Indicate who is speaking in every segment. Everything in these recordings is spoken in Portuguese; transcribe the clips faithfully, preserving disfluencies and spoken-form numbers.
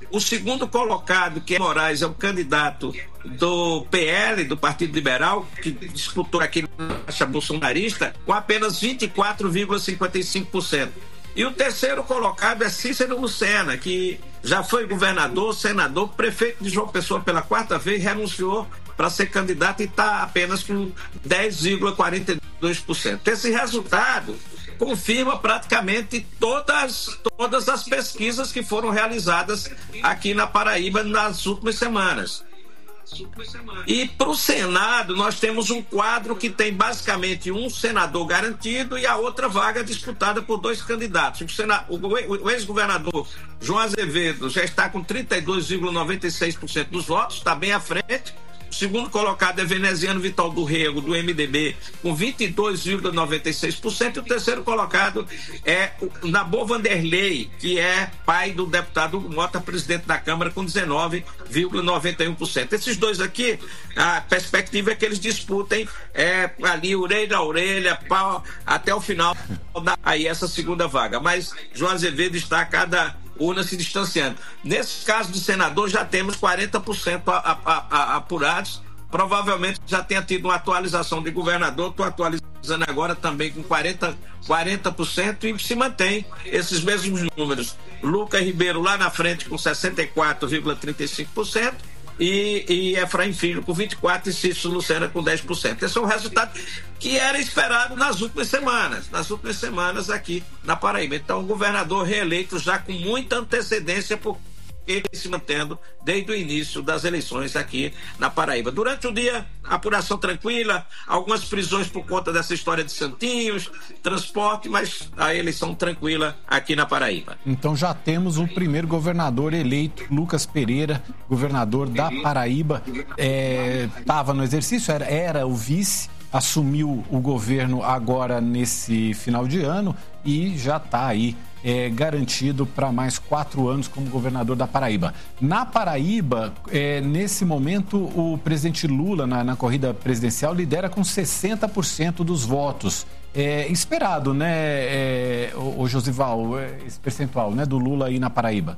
Speaker 1: O segundo colocado, que é Moraes, é o candidato do P L, do Partido Liberal, que disputou aqui na faixa bolsonarista, com apenas vinte e quatro vírgula cinquenta e cinco por cento. E o terceiro colocado é Cícero Lucena, que já foi governador, senador, prefeito de João Pessoa pela quarta vez, renunciou para ser candidato e está apenas com dez vírgula quarenta e dois por cento. Esse resultado confirma praticamente todas, todas as pesquisas que foram realizadas aqui na Paraíba nas últimas semanas. E para o Senado nós temos um quadro que tem basicamente um senador garantido e a outra vaga disputada por dois candidatos. O, Senado, o ex-governador João Azevedo já está com trinta e dois vírgula noventa e seis por cento dos votos, está bem à frente. O segundo colocado é Veneziano Vital do Rego, do M D B, com vinte e dois vírgula noventa e seis por cento. E o terceiro colocado é o Nabor Vanderlei, que é pai do deputado Mota, presidente da Câmara, com dezenove vírgula noventa e um por cento. Esses dois aqui, a perspectiva é que eles disputem é, ali, orelha a orelha, pau, até o final, aí essa segunda vaga. Mas João Azevedo está a cada urna se distanciando. Nesse caso de senador, já temos quarenta por cento a, a, a, apurados. Provavelmente já tenha tido uma atualização de governador. Estou atualizando agora também com quarenta por cento e se mantém esses mesmos números. Lucas Ribeiro lá na frente com sessenta e quatro vírgula trinta e cinco por cento e, e Efraim Filho com vinte e quatro por cento e Cícero Lucena com dez por cento. Esse é um resultado que era esperado nas últimas semanas, nas últimas semanas aqui na Paraíba. Então, o governador reeleito já com muita antecedência, porque ele se mantendo desde o início das eleições aqui na Paraíba. Durante o dia, apuração tranquila, algumas prisões por conta dessa história de Santinhos, transporte, mas a eleição tranquila aqui na Paraíba.
Speaker 2: Então já temos o primeiro governador eleito, Lucas Pereira, governador da Paraíba. Estava é, no exercício, era, era o vice, assumiu o governo agora nesse final de ano e já está aí é, garantido para mais quatro anos como governador da Paraíba. Na Paraíba, é, nesse momento, o presidente Lula, na, na corrida presidencial, lidera com sessenta por cento dos votos. É esperado, né, é, o, o Josival, esse percentual, né, do Lula aí na Paraíba?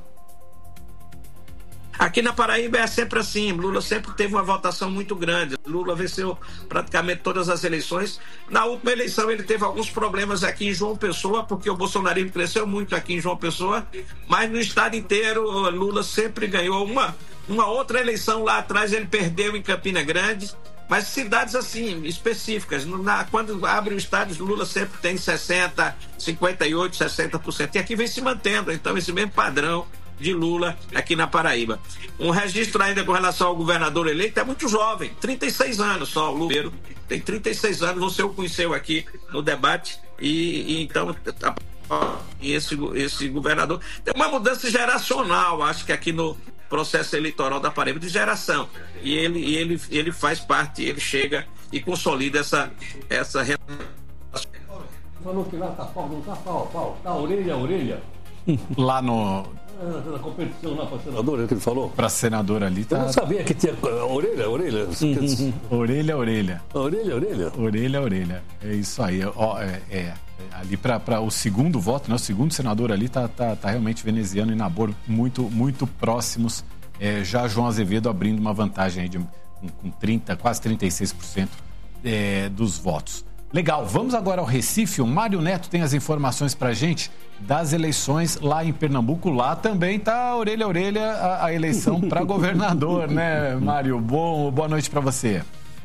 Speaker 1: Aqui na Paraíba é sempre assim, Lula sempre teve uma votação muito grande. Lula venceu praticamente todas as eleições. Na última eleição ele teve alguns problemas aqui em João Pessoa, porque o bolsonarismo cresceu muito aqui em João Pessoa, mas no estado inteiro Lula sempre ganhou. Uma, uma outra eleição lá atrás ele perdeu em Campina Grande, mas cidades assim, específicas. Na, quando abre o estado, Lula sempre tem sessenta, cinquenta e oito, sessenta por cento. E aqui vem se mantendo, então, esse mesmo padrão de Lula aqui na Paraíba. Um registro ainda com relação ao governador eleito, é muito jovem, trinta e seis anos só, o Lula tem trinta e seis anos, você o conheceu aqui no debate, e, e então esse, esse governador tem uma mudança geracional, acho que aqui no processo eleitoral da Paraíba, de geração, e ele, e ele, ele faz parte, ele chega e consolida essa, essa relação.
Speaker 3: Falou que lá tá pau, não tá pau, pau, tá orelha a orelha.
Speaker 2: Lá no...
Speaker 3: na competição lá para senador, é o que ele falou?
Speaker 2: Para senador ali, tá...
Speaker 3: Eu não sabia que tinha orelha, orelha.
Speaker 2: Uhum. Orelha, orelha.
Speaker 3: Orelha, orelha.
Speaker 2: Orelha, orelha. É isso aí. Ó, é, é, ali para o segundo voto, né? O segundo senador ali tá, tá, tá realmente Veneziano e Nabor muito, muito próximos. É, já João Azevedo abrindo uma vantagem aí de com, com trinta, quase trinta e seis por cento é, dos votos. Legal, vamos agora ao Recife. O Mário Neto tem as informações pra gente das eleições lá em Pernambuco. Lá também tá orelha a orelha a, a eleição para governador, né, Mário? Bom, boa noite para você.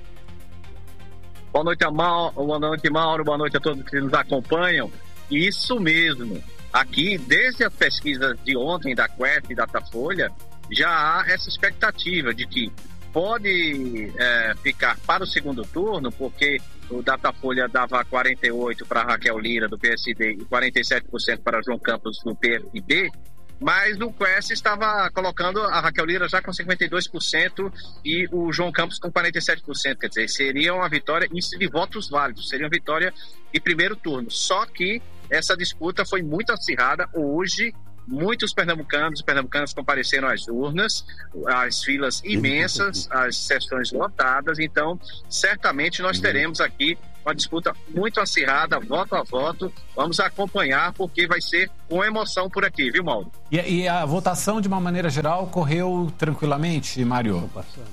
Speaker 4: Boa noite, Mauro. Boa noite, Mauro. Boa noite a todos que nos acompanham. Isso mesmo. Aqui, desde as pesquisas de ontem da Quest e da Datafolha, já há essa expectativa de que pode é, ficar para o segundo turno, porque o Datafolha dava quarenta e oito por cento para Raquel Lira, do P S D, e quarenta e sete por cento para João Campos, do P S B, mas o Quest estava colocando a Raquel Lira já com cinquenta e dois por cento e o João Campos com quarenta e sete por cento. Quer dizer, seria uma vitória de votos válidos, seria uma vitória de primeiro turno. Só que essa disputa foi muito acirrada. Hoje, muitos pernambucanos e pernambucanas compareceram às urnas, as filas imensas, as sessões lotadas. Então, certamente nós teremos aqui uma disputa muito acirrada, voto a voto. Vamos acompanhar, porque vai ser com emoção por aqui, viu, Mauro?
Speaker 2: E, e a votação, de uma maneira geral, correu tranquilamente, Mário?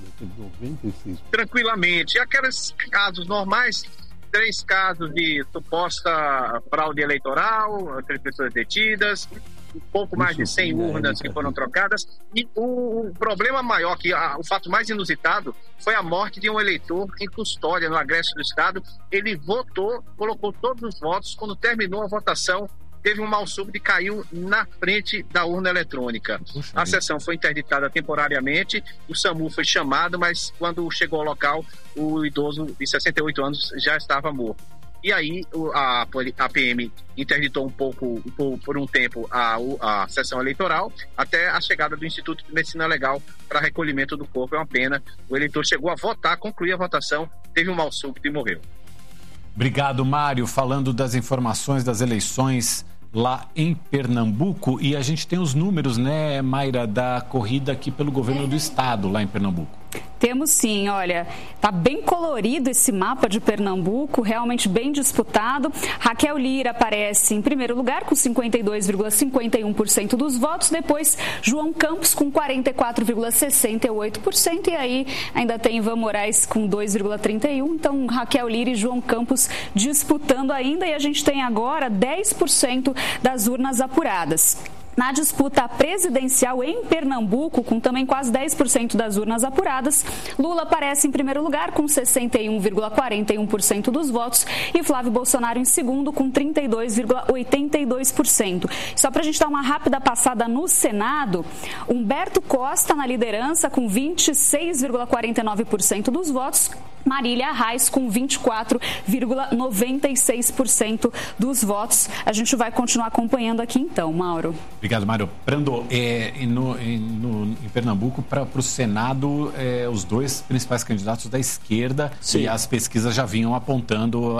Speaker 4: Tranquilamente. Aqueles casos normais, três casos de suposta fraude eleitoral, três pessoas detidas, um pouco mais de cem urnas que foram trocadas. E o, o problema maior, que a, o fato mais inusitado, foi a morte de um eleitor em custódia no Agreste do Estado. Ele votou, colocou todos os votos, quando terminou a votação, teve um mal súbito e caiu na frente da urna eletrônica. Puxa, a sessão foi interditada temporariamente, o SAMU foi chamado, mas quando chegou ao local, o idoso de sessenta e oito anos já estava morto. E aí a, a P M interditou um pouco, por, por um tempo, a, a sessão eleitoral, até a chegada do Instituto de Medicina Legal para recolhimento do corpo. É uma pena. O eleitor chegou a votar, concluiu a votação, teve um mal súbito e morreu.
Speaker 2: Obrigado, Mário. Falando das informações das eleições lá em Pernambuco, e a gente tem os números, né, Mayra, da corrida aqui pelo governo do estado lá em Pernambuco.
Speaker 5: Temos sim, olha, tá bem colorido esse mapa de Pernambuco, realmente bem disputado. Raquel Lira aparece em primeiro lugar com cinquenta e dois vírgula cinquenta e um por cento dos votos, depois João Campos com quarenta e quatro vírgula sessenta e oito por cento e aí ainda tem Ivan Moraes com dois vírgula trinta e um por cento, então Raquel Lira e João Campos disputando ainda, e a gente tem agora dez por cento das urnas apuradas. Na disputa presidencial em Pernambuco, com também quase dez por cento das urnas apuradas, Lula aparece em primeiro lugar com sessenta e um vírgula quarenta e um por cento dos votos e Flávio Bolsonaro em segundo com trinta e dois vírgula oitenta e dois por cento. Só para a gente dar uma rápida passada no Senado, Humberto Costa na liderança com vinte e seis vírgula quarenta e nove por cento dos votos, Marília Arraes com vinte e quatro vírgula noventa e seis por cento dos votos. A gente vai continuar acompanhando aqui então, Mauro.
Speaker 2: Obrigado, Mário. Brando, é, no, no, em Pernambuco, para o Senado, é, os dois principais candidatos da esquerda, Sim. e as pesquisas já vinham apontando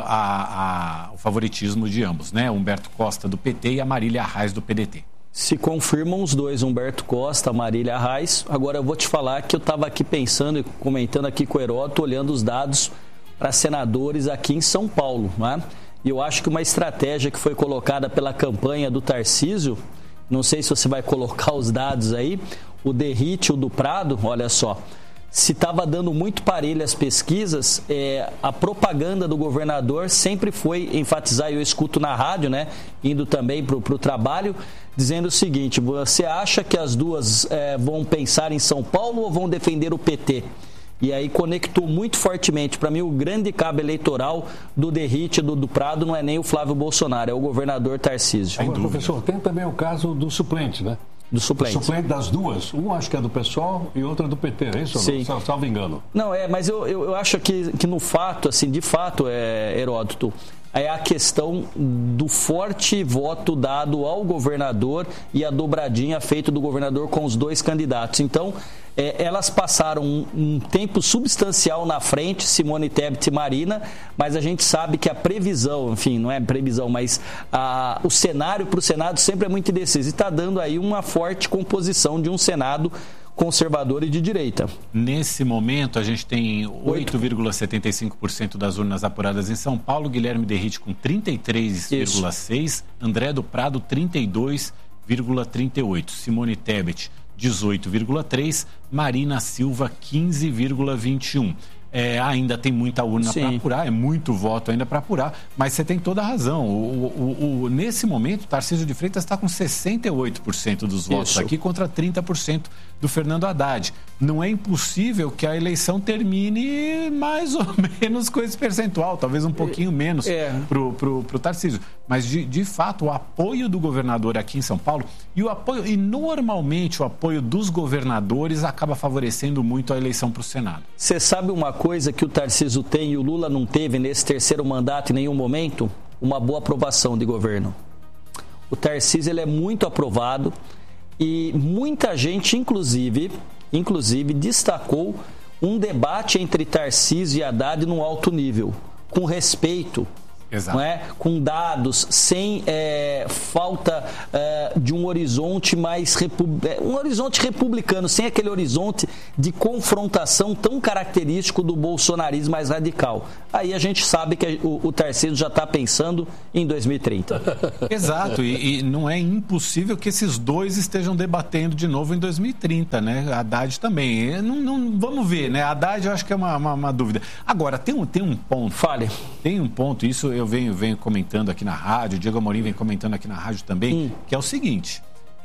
Speaker 2: a, a, o favoritismo de ambos, né? Humberto Costa do P T e a Marília Arraes do P D T.
Speaker 6: Se confirmam os dois, Humberto Costa, Marília Arraes. Agora eu vou te falar que eu estava aqui pensando e comentando aqui com o Heródoto, olhando os dados para senadores aqui em São Paulo, né? E eu acho que uma estratégia que foi colocada pela campanha do Tarcísio, não sei se você vai colocar os dados aí, o Derrite, o do Prado, olha só, se estava dando muito parelho as pesquisas, é, a propaganda do governador sempre foi enfatizar, e eu escuto na rádio, né, indo também para o trabalho, dizendo o seguinte: você acha que as duas é, vão pensar em São Paulo ou vão defender o P T? E aí conectou muito fortemente. Para mim, o grande cabo eleitoral do Derrite, do, do Prado, não é nem o Flávio Bolsonaro, é o governador Tarcísio.
Speaker 3: Agora, professor, tem também o caso do suplente, né?
Speaker 6: Do suplente.
Speaker 3: O suplente das duas. Um acho que é do PSOL e outro é do P T, é isso?
Speaker 6: Sim.
Speaker 3: Não, salvo engano.
Speaker 6: Não, é, mas eu, eu, eu acho que, que no fato, assim, de fato, é, Heródoto, é a questão do forte voto dado ao governador e a dobradinha feita do governador com os dois candidatos. Então, é, elas passaram um, um tempo substancial na frente, Simone Tebet e Marina, mas a gente sabe que a previsão, enfim, não é previsão, mas a, o cenário para o Senado sempre é muito indeciso. E está dando aí uma forte composição de um Senado conservador e de direita.
Speaker 2: Nesse momento, a gente tem oito vírgula setenta e cinco por cento das urnas apuradas em São Paulo, Guilherme Derrite com trinta e três vírgula seis por cento, André do Prado trinta e dois vírgula trinta e oito por cento, Simone Tebet dezoito vírgula três por cento, Marina Silva quinze vírgula vinte e um por cento. É, ainda tem muita urna para apurar, é muito voto ainda para apurar, mas você tem toda a razão. O, o, o, nesse momento, o Tarcísio de Freitas está com sessenta e oito por cento dos votos Isso. aqui contra trinta por cento do Fernando Haddad. Não é impossível que a eleição termine mais ou menos com esse percentual, talvez um pouquinho menos é. pro, pro, pro Tarcísio. Mas, de, de fato, o apoio do governador aqui em São Paulo e o apoio, e normalmente o apoio dos governadores acaba favorecendo muito a eleição para o Senado.
Speaker 6: Você sabe uma coisa que o Tarcísio tem e o Lula não teve nesse terceiro mandato em nenhum momento? Uma boa aprovação de governo. O Tarcísio ele é muito aprovado e muita gente, inclusive, inclusive destacou um debate entre Tarcísio e Haddad num alto nível, com respeito, Exato. Não é? Com dados, sem é, falta é, de um horizonte mais repub... um horizonte republicano, sem aquele horizonte de confrontação tão característico do bolsonarismo mais radical. Aí a gente sabe que o, o Tarcísio já está pensando em dois mil e trinta.
Speaker 2: Exato, e, e não é impossível que esses dois estejam debatendo de novo em dois mil e trinta, né? A Haddad também. Não, não, vamos ver, né? A Haddad eu acho que é uma, uma, uma dúvida. Agora, tem um, tem um ponto.
Speaker 6: Fale.
Speaker 2: Tem um ponto, isso eu venho, venho comentando aqui na rádio, o Diego Amorim vem comentando aqui na rádio também, hum. que é o seguinte,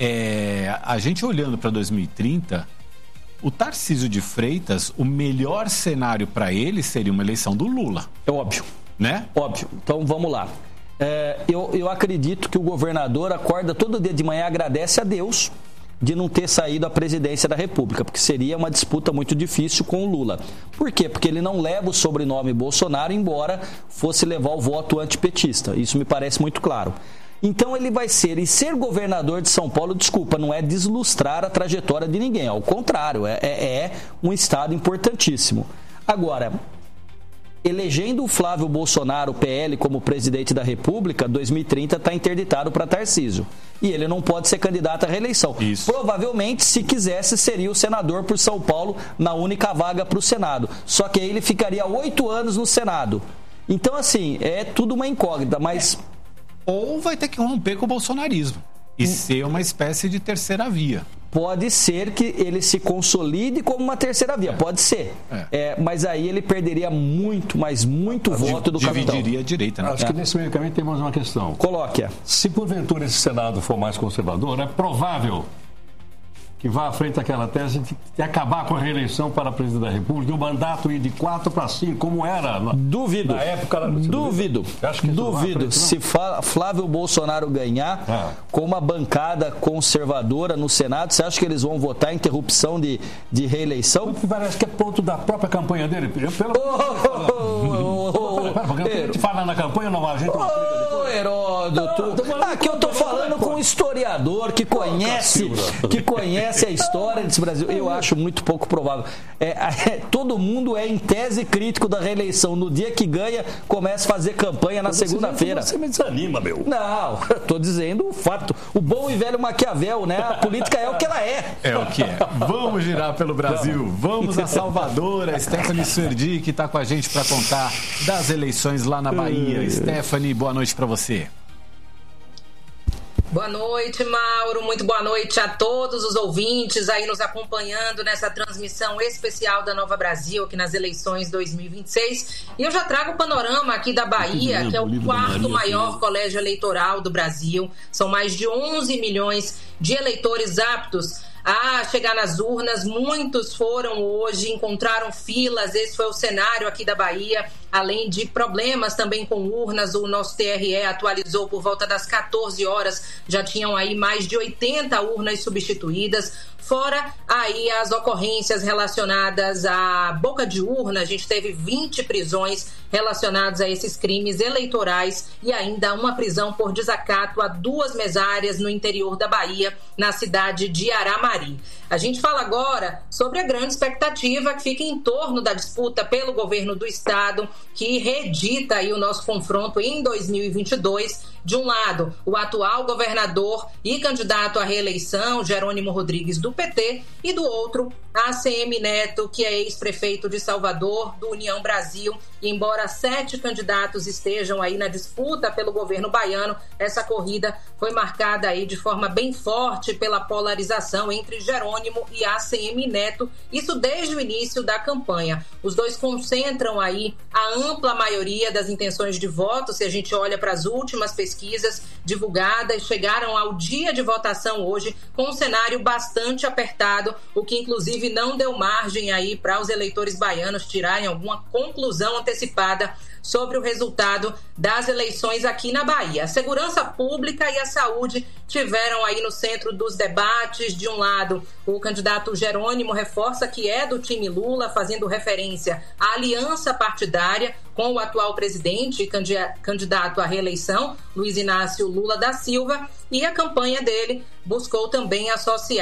Speaker 2: é, a gente olhando para dois mil e trinta, o Tarcísio de Freitas, o melhor cenário para ele seria uma eleição do Lula.
Speaker 6: É óbvio.
Speaker 2: Né?
Speaker 6: Óbvio. Então, vamos lá. É, eu, eu acredito que o governador acorda todo dia de manhã e agradece a Deus de não ter saído à presidência da República, porque seria uma disputa muito difícil com o Lula. Por quê? Porque ele não leva o sobrenome Bolsonaro, embora fosse levar o voto antipetista. Isso me parece muito claro. Então ele vai ser, e ser governador de São Paulo, desculpa, não é deslustrar a trajetória de ninguém, ao contrário, é, é, é um estado importantíssimo. Agora, elegendo o Flávio Bolsonaro, o P L, como presidente da República, dois mil e trinta está interditado para Tarcísio. E ele não pode ser candidato à reeleição. Isso. Provavelmente, se quisesse, seria o senador por São Paulo na única vaga para o Senado. Só que aí ele ficaria oito anos no Senado. Então, assim, é tudo uma incógnita, mas...
Speaker 2: É. Ou vai ter que romper com o bolsonarismo e hum. ser uma espécie de terceira via.
Speaker 6: Pode ser que ele se consolide como uma terceira via, é. pode ser. É. É, mas aí ele perderia muito, mas muito
Speaker 2: a
Speaker 6: voto do capitão.
Speaker 2: Dividiria a direita, né?
Speaker 3: Acho é. que nesse meio caminho tem mais uma questão.
Speaker 6: Coloque-a.
Speaker 3: Se porventura esse Senado for mais conservador, é provável que vá à frente daquela tese de, de acabar com a reeleição para presidente da República e o mandato ir de quatro para cinco, como era na,
Speaker 6: duvido.
Speaker 3: na época. Da,
Speaker 6: duvido. Acho que duvido. Frente, se Flávio Bolsonaro ganhar é. com uma bancada conservadora no Senado, você acha que eles vão votar em interrupção de, de reeleição?
Speaker 3: Parece que é ponto da própria campanha dele. Eu, pelo... oh, oh, oh, oh, porque a gente fala na campanha, não, a gente não
Speaker 6: oh, oh, Heródoto. Aqui eu tô falando com um historiador que conhece, que conhece a história desse Brasil. Eu acho muito pouco provável. É, é, todo mundo é em tese crítico da reeleição. No dia que ganha, começa a fazer campanha na segunda-feira.
Speaker 3: Você me desanima, meu.
Speaker 6: Não, estou dizendo o fato. O bom e velho Maquiavel, né? A política é o que ela é.
Speaker 2: É o que é. Vamos girar pelo Brasil. Vamos a Salvador. A Stephanie Serdi, que está com a gente para contar das eleições lá na Bahia. Stephanie, boa noite para você.
Speaker 7: Boa noite, Mauro. Muito boa noite a todos os ouvintes aí nos acompanhando nessa transmissão especial da Nova Brasil aqui nas eleições dois mil e vinte e seis. E eu já trago o panorama aqui da Bahia, que é o quarto maior colégio eleitoral do Brasil. São mais de onze milhões de eleitores aptos a chegar nas urnas. Muitos foram hoje, encontraram filas. Esse foi o cenário aqui da Bahia. Além de problemas também com urnas, o nosso T R E atualizou por volta das quatorze horas, já tinham aí mais de oitenta urnas substituídas. Fora aí as ocorrências relacionadas à boca de urna, a gente teve vinte prisões relacionadas a esses crimes eleitorais e ainda uma prisão por desacato a duas mesárias no interior da Bahia, na cidade de Aramari. A gente fala agora sobre a grande expectativa que fica em torno da disputa pelo governo do estado, que reedita aí o nosso confronto em dois mil e vinte e dois. De um lado, o atual governador e candidato à reeleição, Jerônimo Rodrigues, do P T, e do outro, A C M Neto, que é ex-prefeito de Salvador, do União Brasil. E embora sete candidatos estejam aí na disputa pelo governo baiano, essa corrida foi marcada aí de forma bem forte pela polarização entre Jerônimo e A C M Neto, isso desde o início da campanha. Os dois concentram aí a ampla maioria das intenções de voto, se a gente olha para as últimas pesquisas divulgadas, chegaram ao dia de votação hoje com um cenário bastante apertado, o que inclusive não deu margem aí para os eleitores baianos tirarem alguma conclusão antecipada sobre o resultado das eleições aqui na Bahia. A segurança pública e a saúde tiveram aí no centro dos debates. De um lado, o candidato Jerônimo reforça que é do time Lula, fazendo referência à aliança partidária com o atual presidente e candidato à reeleição, Luiz Inácio Lula da Silva, e a campanha dele buscou também associar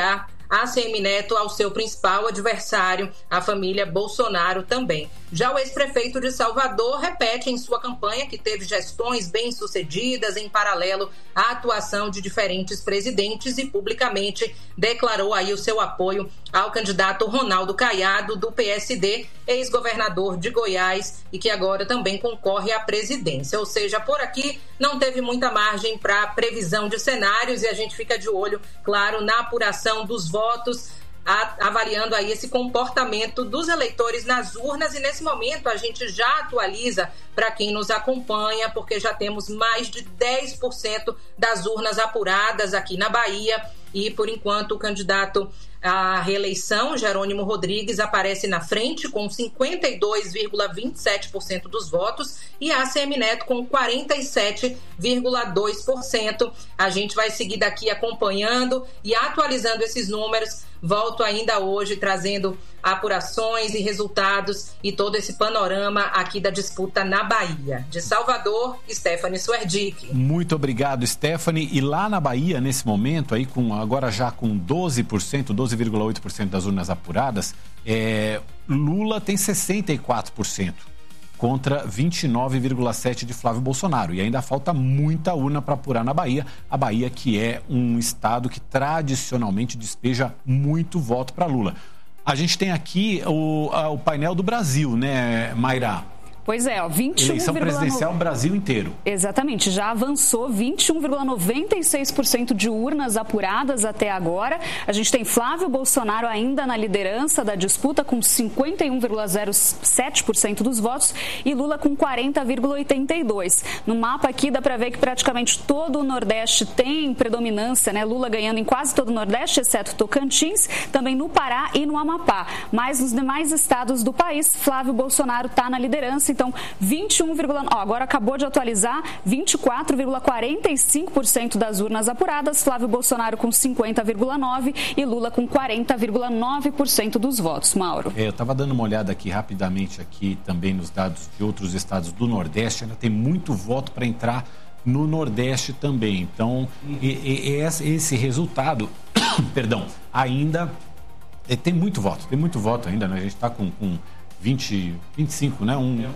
Speaker 7: ACM Neto ao seu principal adversário, a família Bolsonaro também. Já o ex-prefeito de Salvador repete em sua campanha que teve gestões bem-sucedidas em paralelo à atuação de diferentes presidentes e publicamente declarou aí o seu apoio ao candidato Ronaldo Caiado, do P S D, ex-governador de Goiás e que agora também concorre à presidência. Ou seja, por aqui não teve muita margem para previsão de cenários e a gente fica de olho, claro, na apuração dos votos, avaliando aí esse comportamento dos eleitores nas urnas, e nesse momento a gente já atualiza para quem nos acompanha, porque já temos mais de dez por cento das urnas apuradas aqui na Bahia e, por enquanto, o candidato à reeleição, Jerônimo Rodrigues, aparece na frente com cinquenta e dois vírgula vinte e sete por cento dos votos e a ACM Neto com quarenta e sete vírgula dois por cento. A gente vai seguir daqui acompanhando e atualizando esses números. Volto ainda hoje trazendo apurações e resultados e todo esse panorama aqui da disputa na Bahia. De Salvador, Stephanie Suerdick.
Speaker 2: Muito obrigado, Stephanie. E lá na Bahia, nesse momento, aí com, agora já com doze por cento, doze vírgula oito por cento das urnas apuradas, é, Lula tem sessenta e quatro por cento contra vinte e nove vírgula sete por cento de Flávio Bolsonaro. E ainda falta muita urna para apurar na Bahia. A Bahia, que é um estado que tradicionalmente despeja muito voto para Lula. A gente tem aqui o, a, o painel do Brasil, né, Mayra?
Speaker 5: Pois é, ó, vinte e um.
Speaker 2: Eleição presidencial Brasil inteiro.
Speaker 5: Exatamente, já avançou vinte e um vírgula noventa e seis por cento de urnas apuradas até agora. A gente tem Flávio Bolsonaro ainda na liderança da disputa com cinquenta e um vírgula zero sete por cento dos votos e Lula com quarenta vírgula oitenta e dois por cento. No mapa aqui dá para ver que praticamente todo o Nordeste tem predominância, né? Lula ganhando em quase todo o Nordeste, exceto Tocantins, também no Pará e no Amapá. Mas nos demais estados do país, Flávio Bolsonaro está na liderança. Então, vinte e um, ó, agora acabou de atualizar, vinte e quatro vírgula quarenta e cinco por cento das urnas apuradas, Flávio Bolsonaro com cinquenta vírgula nove por cento e Lula com quarenta vírgula nove por cento dos votos. Mauro.
Speaker 2: É, eu estava dando uma olhada aqui rapidamente aqui também nos dados de outros estados do Nordeste, ainda tem muito voto para entrar no Nordeste também. Então, e, e, esse resultado, perdão, ainda é, tem muito voto, tem muito voto ainda, né? A gente está com... com vinte, vinte e cinco, né? Um,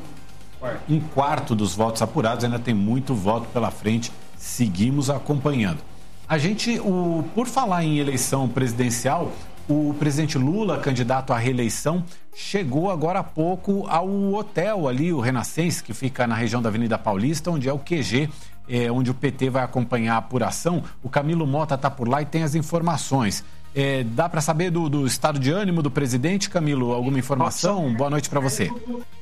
Speaker 2: um quarto dos votos apurados, ainda tem muito voto pela frente. Seguimos acompanhando. A gente, o, por falar em eleição presidencial, o presidente Lula, candidato à reeleição, chegou agora há pouco ao hotel ali, o Renascença, que fica na região da Avenida Paulista, onde é o Q G, é, onde o P T vai acompanhar a apuração. O Camilo Mota está por lá e tem as informações. É, dá para saber do, do estado de ânimo do presidente, Camilo? Alguma informação? Boa noite para você.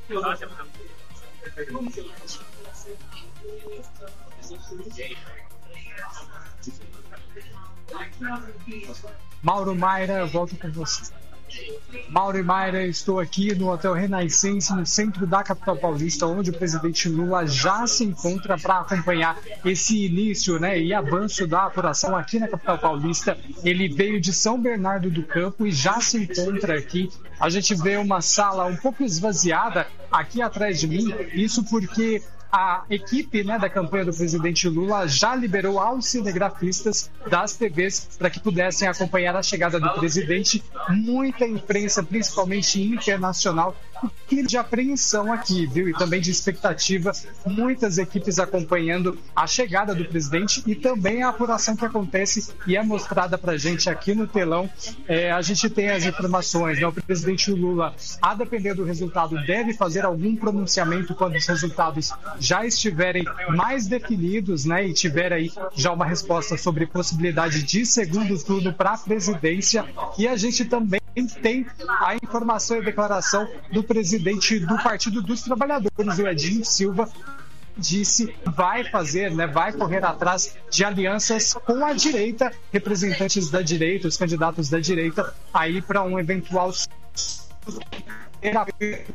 Speaker 8: Mauro, Mayra, eu volto com você. Mauro e Mayra, estou aqui no Hotel Renascença, no centro da capital paulista, onde o presidente Lula já se encontra para acompanhar esse início, né, e avanço da apuração aqui na capital paulista. Ele veio de São Bernardo do Campo e já se encontra aqui. A gente vê uma sala um pouco esvaziada aqui atrás de mim, isso porque a equipe, né, da campanha do presidente Lula já liberou aos cinegrafistas das T Vs para que pudessem acompanhar a chegada do presidente. Muita imprensa, principalmente internacional, clima de apreensão aqui, viu? E também de expectativa, muitas equipes acompanhando a chegada do presidente e também a apuração que acontece e é mostrada pra gente aqui no telão. É, a gente tem as informações, né? O presidente Lula, a depender do resultado, deve fazer algum pronunciamento quando os resultados já estiverem mais definidos, né? E tiver aí já uma resposta sobre possibilidade de segundo turno para a presidência. E a gente também tem a informação e declaração do presidente do Partido dos Trabalhadores, o Edinho Silva, disse que vai fazer, né, vai correr atrás de alianças com a direita, representantes da direita, os candidatos da direita, aí para um eventual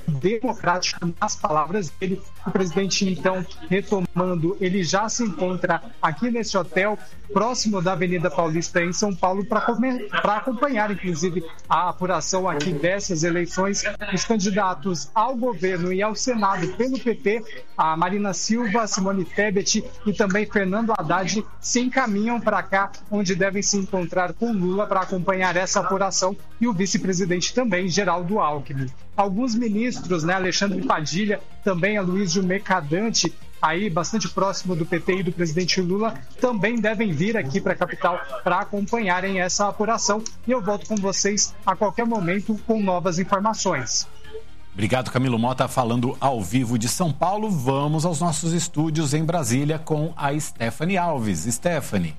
Speaker 8: democrática nas palavras dele. O presidente, então, retomando, ele já se encontra aqui nesse hotel, próximo da Avenida Paulista, em São Paulo, para acompanhar, inclusive, a apuração aqui dessas eleições. Os candidatos ao governo e ao Senado pelo P T, a Marina Silva, Simone Tebet e também Fernando Haddad, se encaminham para cá, onde devem se encontrar com Lula para acompanhar essa apuração, e o vice-presidente também, Geraldo Alckmin. Alguns ministros, né, Alexandre Padilha, também Aloysio Mercadante, aí bastante próximo do P T e do presidente Lula, também devem vir aqui para a capital para acompanharem essa apuração. E eu volto com vocês a qualquer momento com novas informações.
Speaker 2: Obrigado, Camilo Mota, falando ao vivo de São Paulo. Vamos aos nossos estúdios em Brasília com a Stephanie Alves. Stephanie.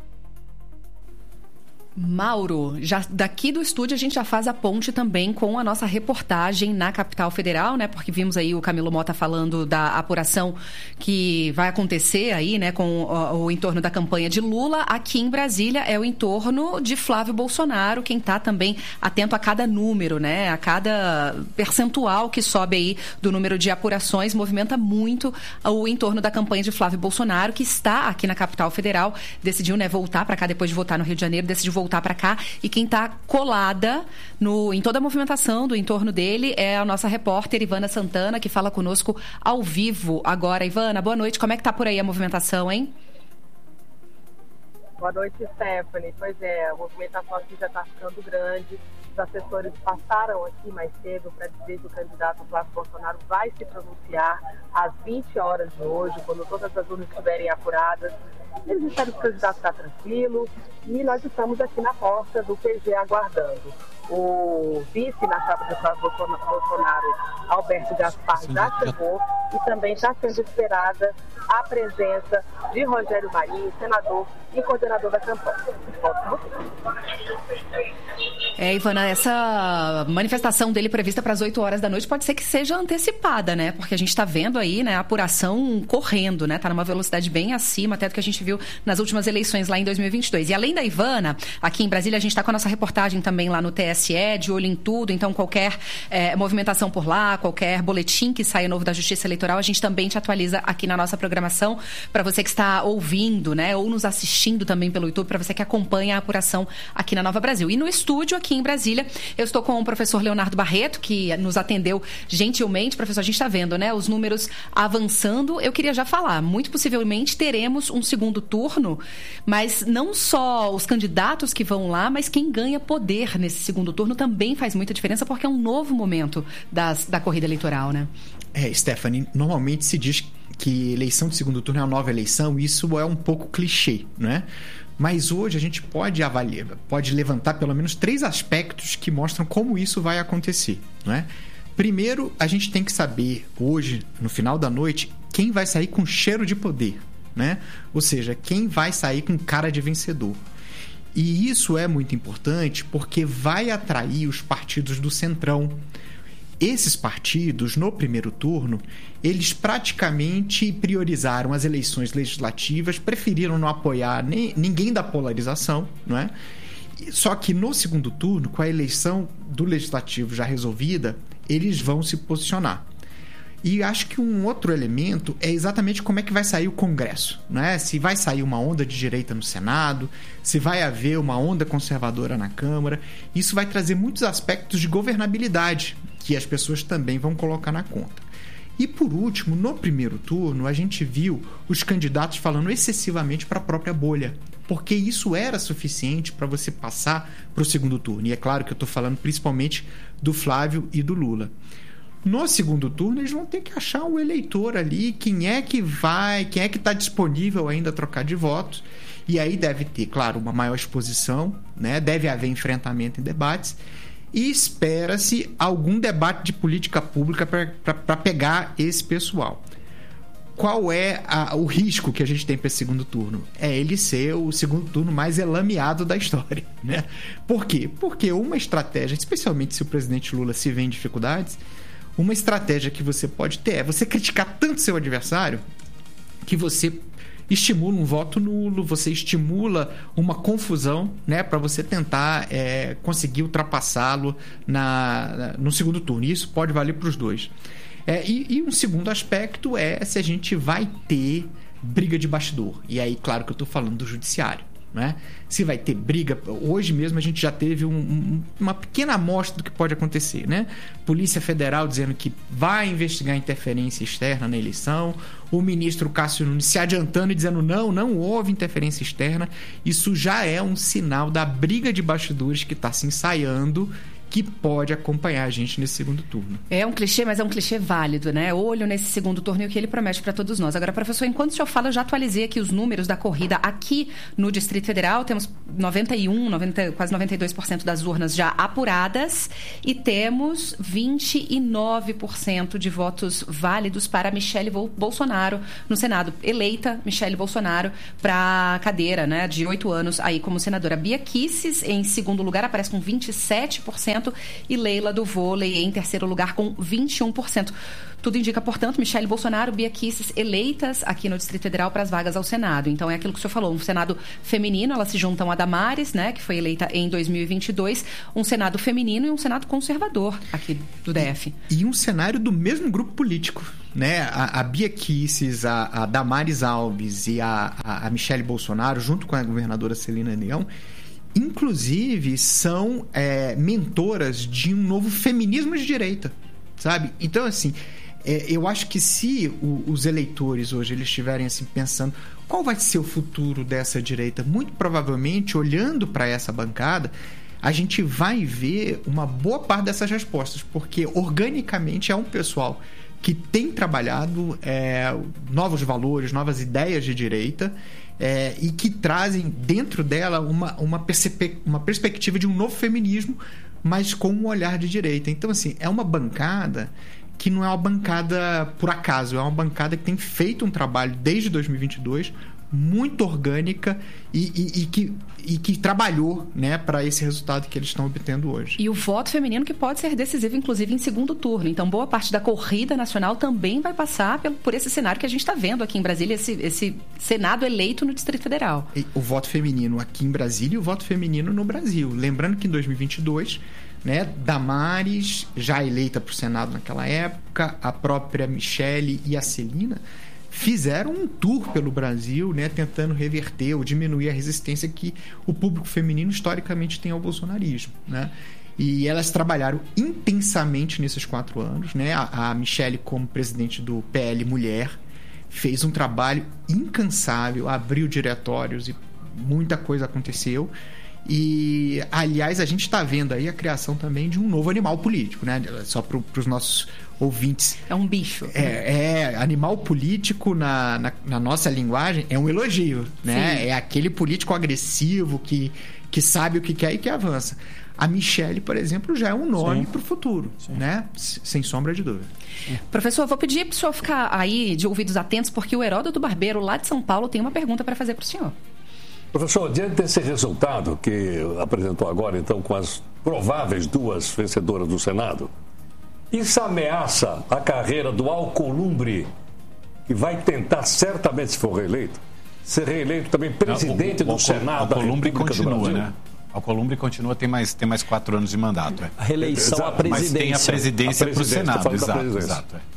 Speaker 9: Mauro, já daqui do estúdio a gente já faz a ponte também com a nossa reportagem na capital federal, né? Porque vimos aí o Camilo Mota falando da apuração que vai acontecer aí, né? Com o, o entorno da campanha de Lula. Aqui em Brasília é o entorno de Flávio Bolsonaro, quem está também atento a cada número, né? A cada percentual que sobe aí do número de apurações, movimenta muito o entorno da campanha de Flávio Bolsonaro, que está aqui na capital federal, decidiu, né, voltar para cá depois de votar no Rio de Janeiro, decidiu voltar voltar para cá, e quem está colada no, em toda a movimentação do entorno dele é a nossa repórter Ivana Santana, que fala conosco ao vivo agora. Ivana, boa noite. Como é que está por aí a movimentação, hein?
Speaker 10: Boa noite, Stephanie. Pois é, a movimentação aqui já está ficando grande. Os assessores passaram aqui mais cedo para dizer que o candidato Flávio Bolsonaro vai se pronunciar às vinte horas de hoje, quando todas as urnas estiverem apuradas. Eles disseram que o candidato está tranquilo e nós estamos aqui na porta do P G aguardando. O vice na chapa de Flávio Bolsonaro, Alberto Gaspar, já chegou e também está sendo esperada a presença de Rogério Marinho, senador e coordenador da campanha.
Speaker 9: É, Ivana, essa manifestação dele prevista para as oito horas da noite pode ser que seja antecipada, né? Porque a gente está vendo aí, né, a apuração correndo, né? Está numa velocidade bem acima até do que a gente viu nas últimas eleições lá em dois mil e vinte e dois. E além da Ivana, aqui em Brasília, a gente está com a nossa reportagem também lá no T S E, de olho em tudo. Então, qualquer é, movimentação por lá, qualquer boletim que saia novo da Justiça Eleitoral, a gente também te atualiza aqui na nossa programação, para você que está ouvindo, né, ou nos assistindo também pelo YouTube, para você que acompanha a apuração aqui na Nova Brasil. E no estúdio, aqui em Brasília, eu estou com o professor Leonardo Barreto, que nos atendeu gentilmente. Professor, a gente está vendo, né, os números avançando. Eu queria já falar, muito possivelmente teremos um segundo turno, mas não só os candidatos que vão lá, mas quem ganha poder nesse segundo turno também faz muita diferença, porque é um novo momento das, da corrida eleitoral, né?
Speaker 11: É, Stephanie, normalmente se diz que eleição de segundo turno é uma nova eleição, e isso é um pouco clichê, né? Mas hoje a gente pode avaliar, pode levantar pelo menos três aspectos que mostram como isso vai acontecer, né? Primeiro, a gente tem que saber hoje, no final da noite, quem vai sair com cheiro de poder, né? Ou seja, quem vai sair com cara de vencedor. E isso é muito importante porque vai atrair os partidos do Centrão. Esses partidos, no primeiro turno, eles praticamente priorizaram as eleições legislativas, preferiram não apoiar nem, ninguém da polarização, não é? Só que no segundo turno, com a eleição do legislativo já resolvida, eles vão se posicionar. E acho que um outro elemento é exatamente como é que vai sair o Congresso, né? Se vai sair uma onda de direita no Senado, se vai haver uma onda conservadora na Câmara. Isso vai trazer muitos aspectos de governabilidade que as pessoas também vão colocar na conta. E por último, no primeiro turno, a gente viu os candidatos falando excessivamente para a própria bolha, porque isso era suficiente para você passar para o segundo turno. E é claro que eu estou falando principalmente do Flávio e do Lula. No segundo turno, eles vão ter que achar um eleitor ali, quem é que vai, quem é que está disponível ainda a trocar de votos. E aí deve ter, claro, uma maior exposição, né? Deve haver enfrentamento em debates. E espera-se algum debate de política pública para pegar esse pessoal. Qual é a, o risco que a gente tem para esse segundo turno? É ele ser o segundo turno mais elameado da história, né? Por quê? Porque uma estratégia, especialmente se o presidente Lula se vê em dificuldades, uma estratégia que você pode ter é você criticar tanto seu adversário que você estimula um voto nulo, você estimula uma confusão, né, para você tentar é, conseguir ultrapassá-lo na, na, no segundo turno. Isso pode valer para os dois. É, e, e um segundo aspecto é se a gente vai ter briga de bastidor. E aí, claro que eu estou falando do judiciário. Né? Se vai ter briga, hoje mesmo a gente já teve um, um, uma pequena amostra do que pode acontecer, né? Polícia Federal dizendo que vai investigar interferência externa na eleição, o ministro Cássio Nunes se adiantando e dizendo não, não houve interferência externa. Isso já é um sinal da briga de bastidores que está se ensaiando, que pode acompanhar a gente nesse segundo turno.
Speaker 9: É um clichê, mas é um clichê válido, né? Olho nesse segundo turno e o que ele promete para todos nós. Agora, professor, enquanto o senhor fala, eu já atualizei aqui os números da corrida aqui no Distrito Federal. Temos noventa e um, noventa, quase noventa e dois por cento das urnas já apuradas e temos vinte e nove por cento de votos válidos para Michele Bolsonaro no Senado. Eleita Michele Bolsonaro para a cadeira, né, de oito anos aí como senadora. Bia Kicis, em segundo lugar, aparece com vinte e sete por cento e Leila do Vôlei em terceiro lugar com vinte e um por cento. Tudo indica, portanto, Michele Bolsonaro, Bia Kicis eleitas aqui no Distrito Federal para as vagas ao Senado. Então, é aquilo que o senhor falou, um Senado feminino, elas se juntam a Damares, né, que foi eleita em dois mil e vinte e dois, um Senado feminino e um Senado conservador aqui do D F.
Speaker 11: E, e um cenário do mesmo grupo político, né? A, a Bia Kicis, a, a Damares Alves e a, a, a Michele Bolsonaro, junto com a governadora Celina Leão, inclusive são é, mentoras de um novo feminismo de direita, sabe? Então, assim, é, eu acho que se o, os eleitores hoje eles estiverem assim, pensando qual vai ser o futuro dessa direita, muito provavelmente, olhando para essa bancada, a gente vai ver uma boa parte dessas respostas, porque organicamente é um pessoal que tem trabalhado é, novos valores, novas ideias de direita, É, e que trazem dentro dela uma, uma, perspe- uma perspectiva de um novo feminismo, mas com um olhar de direita. Então, assim, é uma bancada que não é uma bancada por acaso, é uma bancada que tem feito um trabalho desde dois mil e vinte e dois muito orgânica e, e, e, que, e que trabalhou, né, para esse resultado que eles estão obtendo hoje.
Speaker 9: E o voto feminino que pode ser decisivo, inclusive, em segundo turno. Então, boa parte da corrida nacional também vai passar por, por esse cenário que a gente está vendo aqui em Brasília, esse, esse Senado eleito no Distrito Federal.
Speaker 11: E o voto feminino aqui em Brasília e o voto feminino no Brasil. Lembrando que em dois mil e vinte e dois, né, Damares, já eleita para o Senado naquela época, a própria Michele e a Celina fizeram um tour pelo Brasil, né, tentando reverter ou diminuir a resistência que o público feminino historicamente tem ao bolsonarismo, né? E elas trabalharam intensamente nesses quatro anos, né? A, a Michele, como presidente do P L Mulher, fez um trabalho incansável, abriu diretórios e muita coisa aconteceu. E, aliás, a gente está vendo aí a criação também de um novo animal político, né? Só para os nossos ouvintes.
Speaker 9: É um bicho.
Speaker 11: É, é animal político na, na, na nossa linguagem é um elogio, né? Sim. É aquele político agressivo que, que sabe o que quer e que avança. A Michele, por exemplo, já é um nome para o futuro, Sim. né? Sem sombra de dúvida.
Speaker 9: Professor, vou pedir para o senhor ficar aí de ouvidos atentos, porque o Heródoto Barbeiro, lá de São Paulo, tem uma pergunta para fazer para o senhor.
Speaker 3: Professor, diante desse resultado que apresentou agora, então, com as prováveis duas vencedoras do Senado, isso ameaça a carreira do Alcolumbre, que vai tentar, certamente, se for reeleito, ser reeleito também presidente
Speaker 2: o, o, o,
Speaker 3: do Senado
Speaker 2: da República continua,
Speaker 3: do Brasil?
Speaker 2: Né? Alcolumbre continua, tem mais, tem mais quatro anos de mandato. É.
Speaker 6: A reeleição
Speaker 2: Exato,
Speaker 6: à presidência.
Speaker 2: Mas tem a presidência para o Senado, exato. exato é.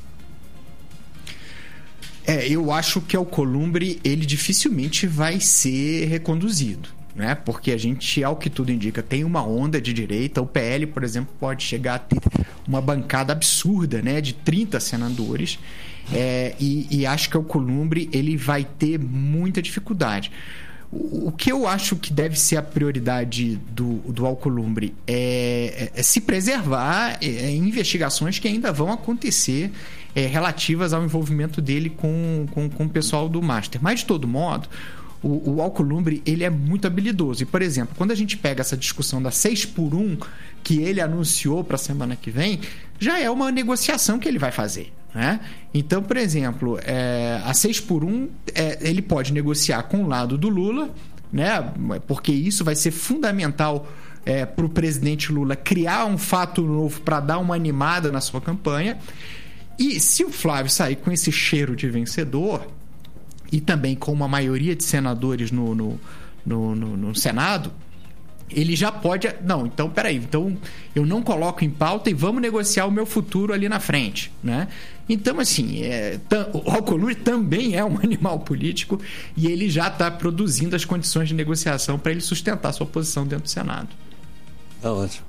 Speaker 11: É, eu acho que o Alcolumbre, ele dificilmente vai ser reconduzido, né? Porque a gente, ao que tudo indica, tem uma onda de direita. O P L, por exemplo, pode chegar a ter uma bancada absurda, né? De trinta senadores. É, e, e acho que o Alcolumbre, ele vai ter muita dificuldade. O, o que eu acho que deve ser a prioridade do, do Alcolumbre é, é, é se preservar é, em investigações que ainda vão acontecer, É, relativas ao envolvimento dele com, com, com o pessoal do Master. Mas, de todo modo, o, o Alcolumbre, ele é muito habilidoso. E, por exemplo, quando a gente pega essa discussão da seis por um que ele anunciou para a semana que vem, já é uma negociação que ele vai fazer, né? Então, por exemplo, é, a seis por um, é, ele pode negociar com o lado do Lula, né? Porque isso vai ser fundamental é, para o presidente Lula criar um fato novo para dar uma animada na sua campanha. E se o Flávio sair com esse cheiro de vencedor, e também com uma maioria de senadores no, no, no, no, no Senado, ele já pode... Não, então, peraí, então eu não coloco em pauta e vamos negociar o meu futuro ali na frente, né? Então, assim, é, o Alcolumbre também é um animal político e ele já está produzindo as condições de negociação para ele sustentar sua posição dentro do Senado.
Speaker 3: Tá ótimo.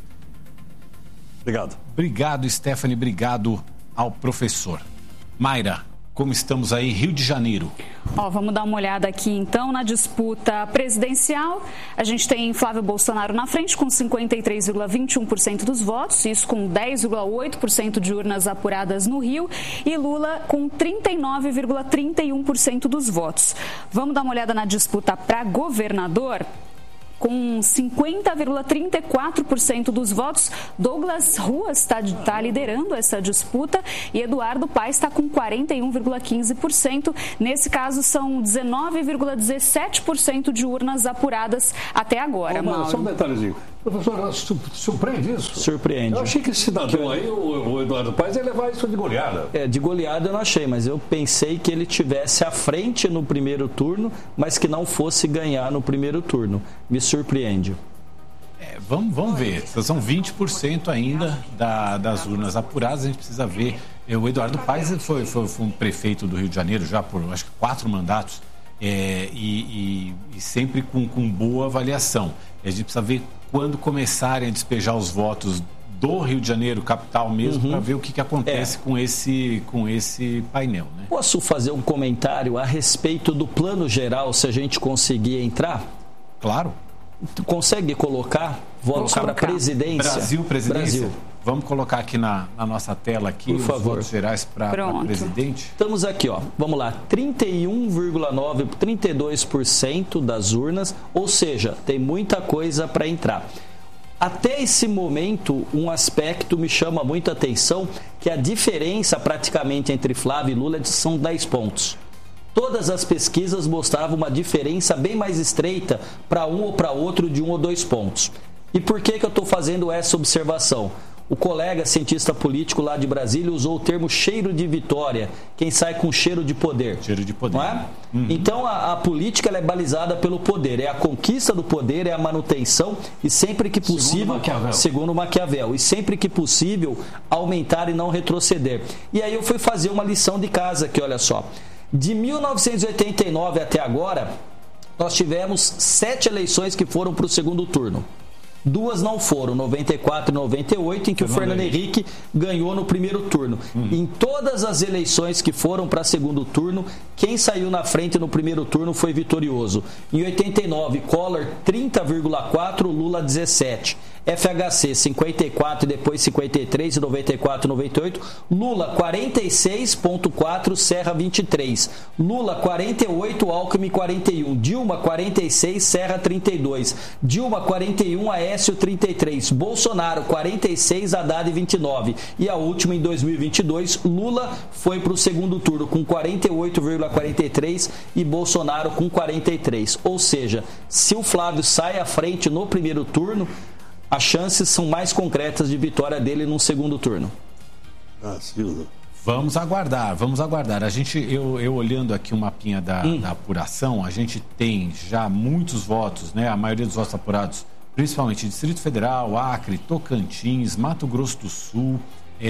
Speaker 3: Obrigado.
Speaker 2: Obrigado, Stephanie. Obrigado ao professor. Mayra, como estamos aí, Rio de Janeiro?
Speaker 5: Ó, vamos dar uma olhada aqui, então, na disputa presidencial. A gente tem Flávio Bolsonaro na frente com cinquenta e três vírgula vinte e um por cento dos votos, isso com dez vírgula oito por cento de urnas apuradas no Rio, e Lula com trinta e nove vírgula trinta e um por cento dos votos. Vamos dar uma olhada na disputa para governador? Com cinquenta vírgula trinta e quatro por cento dos votos, Douglas Ruas está tá liderando essa disputa e Eduardo Paes está com quarenta e um vírgula quinze por cento. Nesse caso, são dezenove vírgula dezessete por cento de urnas apuradas até agora.
Speaker 3: Ô, só um detalhezinho. Professor, surpreende isso?
Speaker 6: Surpreende.
Speaker 3: Eu achei que esse cidadão aí, o, o Eduardo Paes, ia levar isso de goleada.
Speaker 6: É, de goleada eu não achei, mas eu pensei que ele tivesse à frente no primeiro turno, mas que não fosse ganhar no primeiro turno. Me surpreende.
Speaker 2: É, vamos, vamos ver. São vinte por cento ainda da, das urnas apuradas. A gente precisa ver. O Eduardo Paes foi, foi, foi um prefeito do Rio de Janeiro já por, acho que, quatro mandatos. É, e, e, e sempre com, com boa avaliação. A gente precisa ver quando começarem a despejar os votos do Rio de Janeiro, capital mesmo, uhum. para ver o que, que acontece é. com, esse, com esse painel. Né?
Speaker 6: Posso fazer um comentário a respeito do plano geral, se a gente conseguir entrar?
Speaker 2: Claro.
Speaker 6: Consegue colocar votos para a presidência?
Speaker 2: Brasil, presidência?
Speaker 6: Brasil.
Speaker 2: Vamos colocar aqui na, na nossa tela aqui
Speaker 6: Por
Speaker 2: os
Speaker 6: favor.
Speaker 2: votos gerais para presidente.
Speaker 6: Estamos aqui, ó. Vamos lá. trinta e um vírgula nove por cento, trinta e dois por cento das urnas, ou seja, tem muita coisa para entrar. Até esse momento, um aspecto me chama muita atenção, que a diferença praticamente entre Flávio e Lula são dez pontos. Todas as pesquisas mostravam uma diferença bem mais estreita para um ou para outro de um ou dois pontos. E por que, que eu estou fazendo essa observação? O colega cientista político lá de Brasília usou o termo cheiro de vitória, quem sai com cheiro de poder.
Speaker 2: Cheiro de poder.
Speaker 6: Não é?
Speaker 2: Uhum.
Speaker 6: Então a, a política ela é balizada pelo poder, é a conquista do poder, é a manutenção e sempre que possível,
Speaker 3: segundo Maquiavel,
Speaker 6: segundo Maquiavel, e sempre que possível aumentar e não retroceder. E aí eu fui fazer uma lição de casa aqui, olha só. De mil novecentos e oitenta e nove até agora, nós tivemos sete eleições que foram para o segundo turno. Duas não foram, noventa e quatro e noventa e oito, em que Fernando o Fernando Henrique ganhou no primeiro turno. Hum. Em todas as eleições que foram para segundo turno, quem saiu na frente no primeiro turno foi vitorioso. Em oitenta e nove, Collor trinta vírgula quatro, Lula dezessete. F H C cinquenta e quatro e depois cinquenta e três, e noventa e quatro e noventa e oito. Lula quarenta e seis vírgula quatro, Serra vinte e três. Lula quarenta e oito, Alckmin quarenta e um. Dilma quarenta e seis, Serra trinta e dois. Dilma quarenta e um, Aécio trinta e três. Bolsonaro quarenta e seis, Haddad vinte e nove. E a última em dois mil e vinte e dois, Lula foi para o segundo turno com quarenta e oito vírgula quarenta e três e Bolsonaro com quarenta e três. Ou seja, se o Flávio sai à frente no primeiro turno, as chances são mais concretas de vitória dele no segundo turno.
Speaker 3: Ah, Silvio.
Speaker 2: Vamos aguardar, vamos aguardar. A gente, eu, eu olhando aqui o mapinha da, hum. da apuração, a gente tem já muitos votos, né? A maioria dos votos apurados, principalmente Distrito Federal, Acre, Tocantins, Mato Grosso do Sul,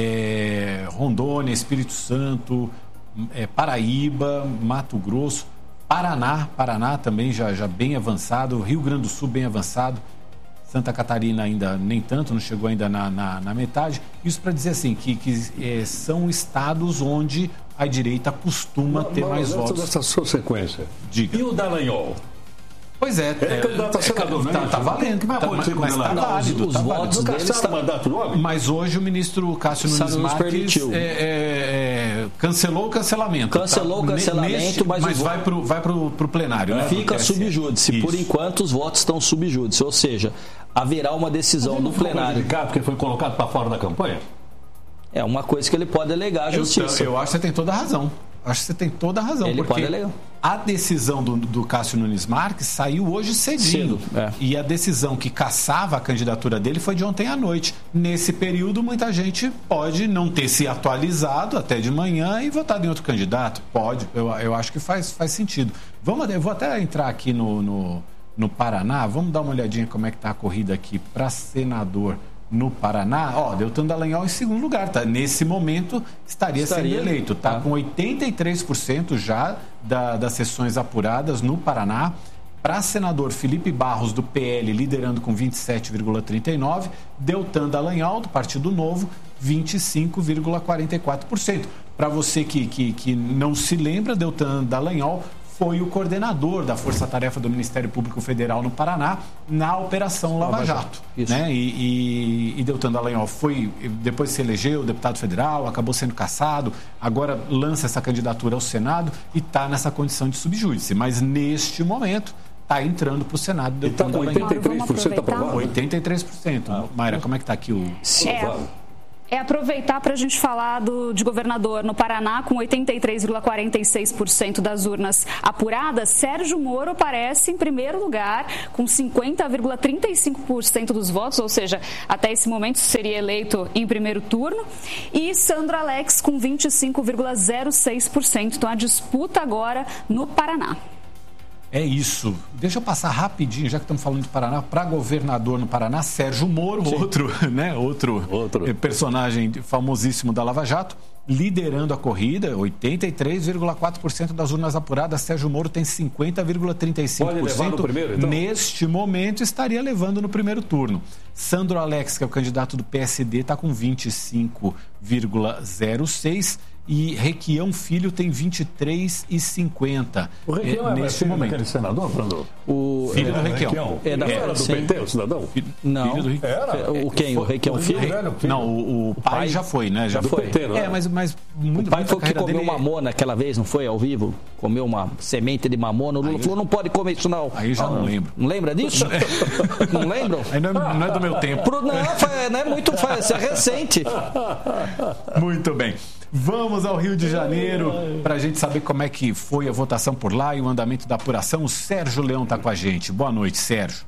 Speaker 2: é, Rondônia, Espírito Santo, é, Paraíba, Mato Grosso, Paraná, Paraná também já, já bem avançado, Rio Grande do Sul bem avançado. Santa Catarina ainda nem tanto, não chegou ainda na, na, na metade. Isso para dizer assim, que, que é, são estados onde a direita costuma ter
Speaker 3: mas,
Speaker 2: mais
Speaker 3: mas
Speaker 2: votos.
Speaker 3: Dessa sua sequência.
Speaker 2: Diga.
Speaker 3: E o Dallagnol?
Speaker 2: Pois é.
Speaker 3: É, é candidato a senador, né?
Speaker 2: Tá, tá valendo. O que
Speaker 3: vai acontecer com o
Speaker 2: Dallagnol? Tá válido,
Speaker 6: os
Speaker 2: tá
Speaker 6: votos
Speaker 2: válido.
Speaker 6: dele está...
Speaker 3: mandato logo?
Speaker 2: Mas hoje o ministro Cássio Nunes Marques é, é, é, cancelou o cancelamento.
Speaker 6: Cancelou
Speaker 2: tá?
Speaker 6: o cancelamento,
Speaker 2: Neste,
Speaker 6: mas,
Speaker 2: mas
Speaker 6: o
Speaker 2: vai para o vai pro, pro plenário, né?
Speaker 6: Fica subjúdice. Por enquanto, os votos estão subjúdice. Ou seja, haverá uma decisão no plenário.
Speaker 3: Porque foi colocado para fora da campanha?
Speaker 6: É uma coisa que ele pode alegar à justiça.
Speaker 2: Eu, eu acho que você tem toda a razão. acho que você tem toda a razão.
Speaker 6: Ele
Speaker 2: porque
Speaker 6: pode eleger.
Speaker 2: A decisão do, do Cássio Nunes Marques saiu hoje cedinho.
Speaker 6: Cedo, é.
Speaker 2: E a decisão que caçava a candidatura dele foi de ontem à noite. Nesse período, muita gente pode não ter se atualizado até de manhã e votado em outro candidato. Pode, eu, eu acho que faz, faz sentido. Vamos, eu vou até entrar aqui no, no, no Paraná. Vamos dar uma olhadinha como é que está a corrida aqui para senador no Paraná. Ó, Deltan Dallagnol em segundo lugar, tá? Nesse momento estaria, estaria sendo eleito, tá? tá com oitenta e três por cento já da, das sessões apuradas no Paraná. Para senador, Felipe Barros do P L liderando com vinte e sete vírgula trinta e nove por cento, Deltan Dallagnol do Partido Novo vinte e cinco vírgula quarenta e quatro por cento. Para você que, que, que não se lembra, Deltan Dallagnol foi o coordenador da Força Tarefa do Ministério Público Federal no Paraná na Operação Lava Jato. Né? E, e, e Deltan Dallagnol foi, depois se elegeu deputado federal, acabou sendo cassado, agora lança essa candidatura ao Senado e está nessa condição de subjúdice. Mas neste momento está entrando para o Senado.
Speaker 3: E está com oitenta e três por cento aprovado?
Speaker 2: oitenta e três por cento. Ah, Mayra, como é que está aqui o...
Speaker 5: É. É aproveitar para a gente falar do, de governador no Paraná, com oitenta e três vírgula quarenta e seis por cento das urnas apuradas. Sérgio Moro aparece em primeiro lugar, com cinquenta vírgula trinta e cinco por cento dos votos, ou seja, até esse momento seria eleito em primeiro turno. E Sandro Alex com vinte e cinco vírgula zero seis por cento. Então a disputa agora no Paraná.
Speaker 2: É isso. Deixa eu passar rapidinho, já que estamos falando de Paraná, para governador no Paraná, Sérgio Moro, Sim. outro, né, outro, outro personagem famosíssimo da Lava Jato, liderando a corrida, oitenta e três vírgula quatro por cento das urnas apuradas. Sérgio Moro tem cinquenta vírgula trinta e cinco por cento.
Speaker 3: Pode levar no primeiro, então?
Speaker 2: Neste momento, estaria levando no primeiro turno. Sandro Alex, que é o candidato do P S D, está com vinte e cinco vírgula zero seis por cento. E Requião Filho tem vinte e três vírgula cinquenta por cento.
Speaker 3: O Requião é, neste é momento. Aquele senador, Fernando?
Speaker 2: O filho é, do Requião. Requião.
Speaker 6: É da
Speaker 3: era do P T, o cidadão?
Speaker 6: Não.
Speaker 2: Filho do Requião.
Speaker 6: Era. O quem? O Requião Filho?
Speaker 2: Filho? Não, o, o pai, pai já foi, né? Já
Speaker 6: do
Speaker 2: foi.
Speaker 6: P T,
Speaker 2: é, mas, mas muito
Speaker 6: o pai foi o que comeu
Speaker 2: dele...
Speaker 6: mamona aquela vez, não foi? Ao vivo? Comeu uma semente de mamona. O Lula aí, falou, não pode comer isso não.
Speaker 2: Aí já ah, não lembro.
Speaker 6: Não lembra disso? Não lembram?
Speaker 2: Aí não, não é do meu tempo.
Speaker 6: Pro, não, foi, não é muito, foi, é recente.
Speaker 2: Muito bem. Vamos ao Rio de Janeiro para a gente saber como é que foi a votação por lá e o andamento da apuração. O Sérgio Leão está com a gente. Boa noite, Sérgio.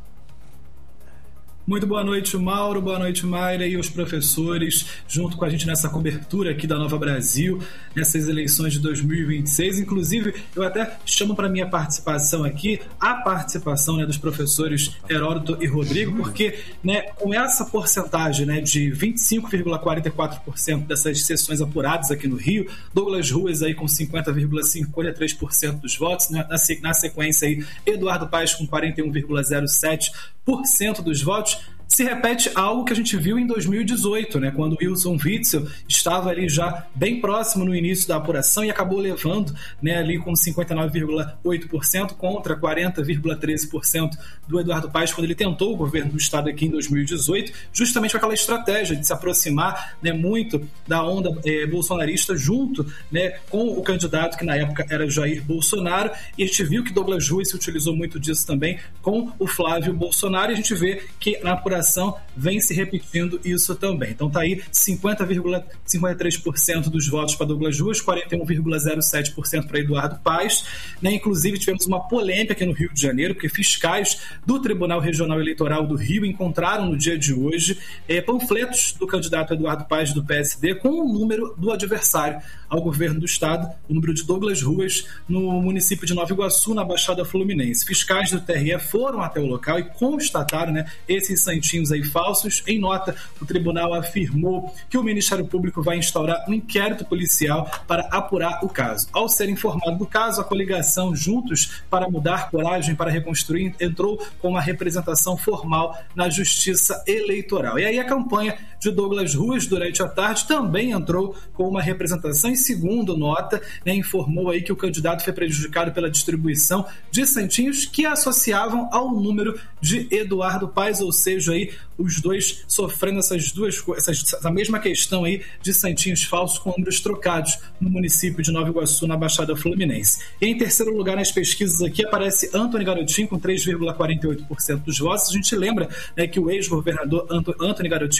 Speaker 12: Muito boa noite, Mauro, boa noite, Mayra e os professores, junto com a gente nessa cobertura aqui da Nova Brasil, nessas eleições de dois mil e vinte e seis. Inclusive, eu até chamo para minha participação aqui a participação, né, dos professores Heródoto e Rodrigo, porque, né, com essa porcentagem, né, de vinte e cinco vírgula quarenta e quatro por cento dessas sessões apuradas aqui no Rio, Douglas Ruas aí com cinquenta vírgula cinquenta e três por cento dos votos, né, na, na sequência aí Eduardo Paes com quarenta e um vírgula zero sete por cento dos votos. Se repete algo que a gente viu em dois mil e dezoito, né, quando Wilson Witzel estava ali já bem próximo no início da apuração e acabou levando, né, ali com cinquenta e nove vírgula oito por cento contra quarenta vírgula treze por cento do Eduardo Paes, quando ele tentou o governo do estado aqui em dois mil e dezoito, justamente com aquela estratégia de se aproximar, né, muito da onda eh, bolsonarista junto, né, com o candidato que na época era Jair Bolsonaro, e a gente viu que Douglas Ruas se utilizou muito disso também com o Flávio Bolsonaro, e a gente vê que na apuração vem se repetindo isso também. Então tá aí cinquenta vírgula cinquenta e três por cento dos votos para Douglas Ruas, quarenta e um vírgula zero sete por cento para Eduardo Paes, né? Inclusive tivemos uma polêmica aqui no Rio de Janeiro, porque fiscais do Tribunal Regional Eleitoral do Rio encontraram no dia de hoje eh, panfletos do candidato Eduardo Paes do P S D com o número do adversário ao governo do estado, o número de Douglas Ruas, no município de Nova Iguaçu, na Baixada Fluminense. Fiscais do T R E foram até o local e constataram, né, esses santinhos aí falsos. Em nota, o tribunal afirmou que o Ministério Público vai instaurar um inquérito policial para apurar o caso. Ao ser informado do caso, a coligação Juntos para Mudar, Coragem para Reconstruir entrou com uma representação formal na Justiça Eleitoral. E aí a campanha de Douglas Ruas durante a tarde também entrou com uma representação e, segundo nota, né, informou aí que o candidato foi prejudicado pela distribuição de santinhos que associavam ao número de Eduardo Paes, ou seja, aí os dois sofrendo essas duas essas, essa mesma questão aí de santinhos falsos com números trocados no município de Nova Iguaçu, na Baixada Fluminense. E em terceiro lugar nas pesquisas aqui aparece Antony Garotinho com três vírgula quarenta e oito por cento dos votos. A gente lembra, né, que o ex-governador Antony Garotinho do Republicano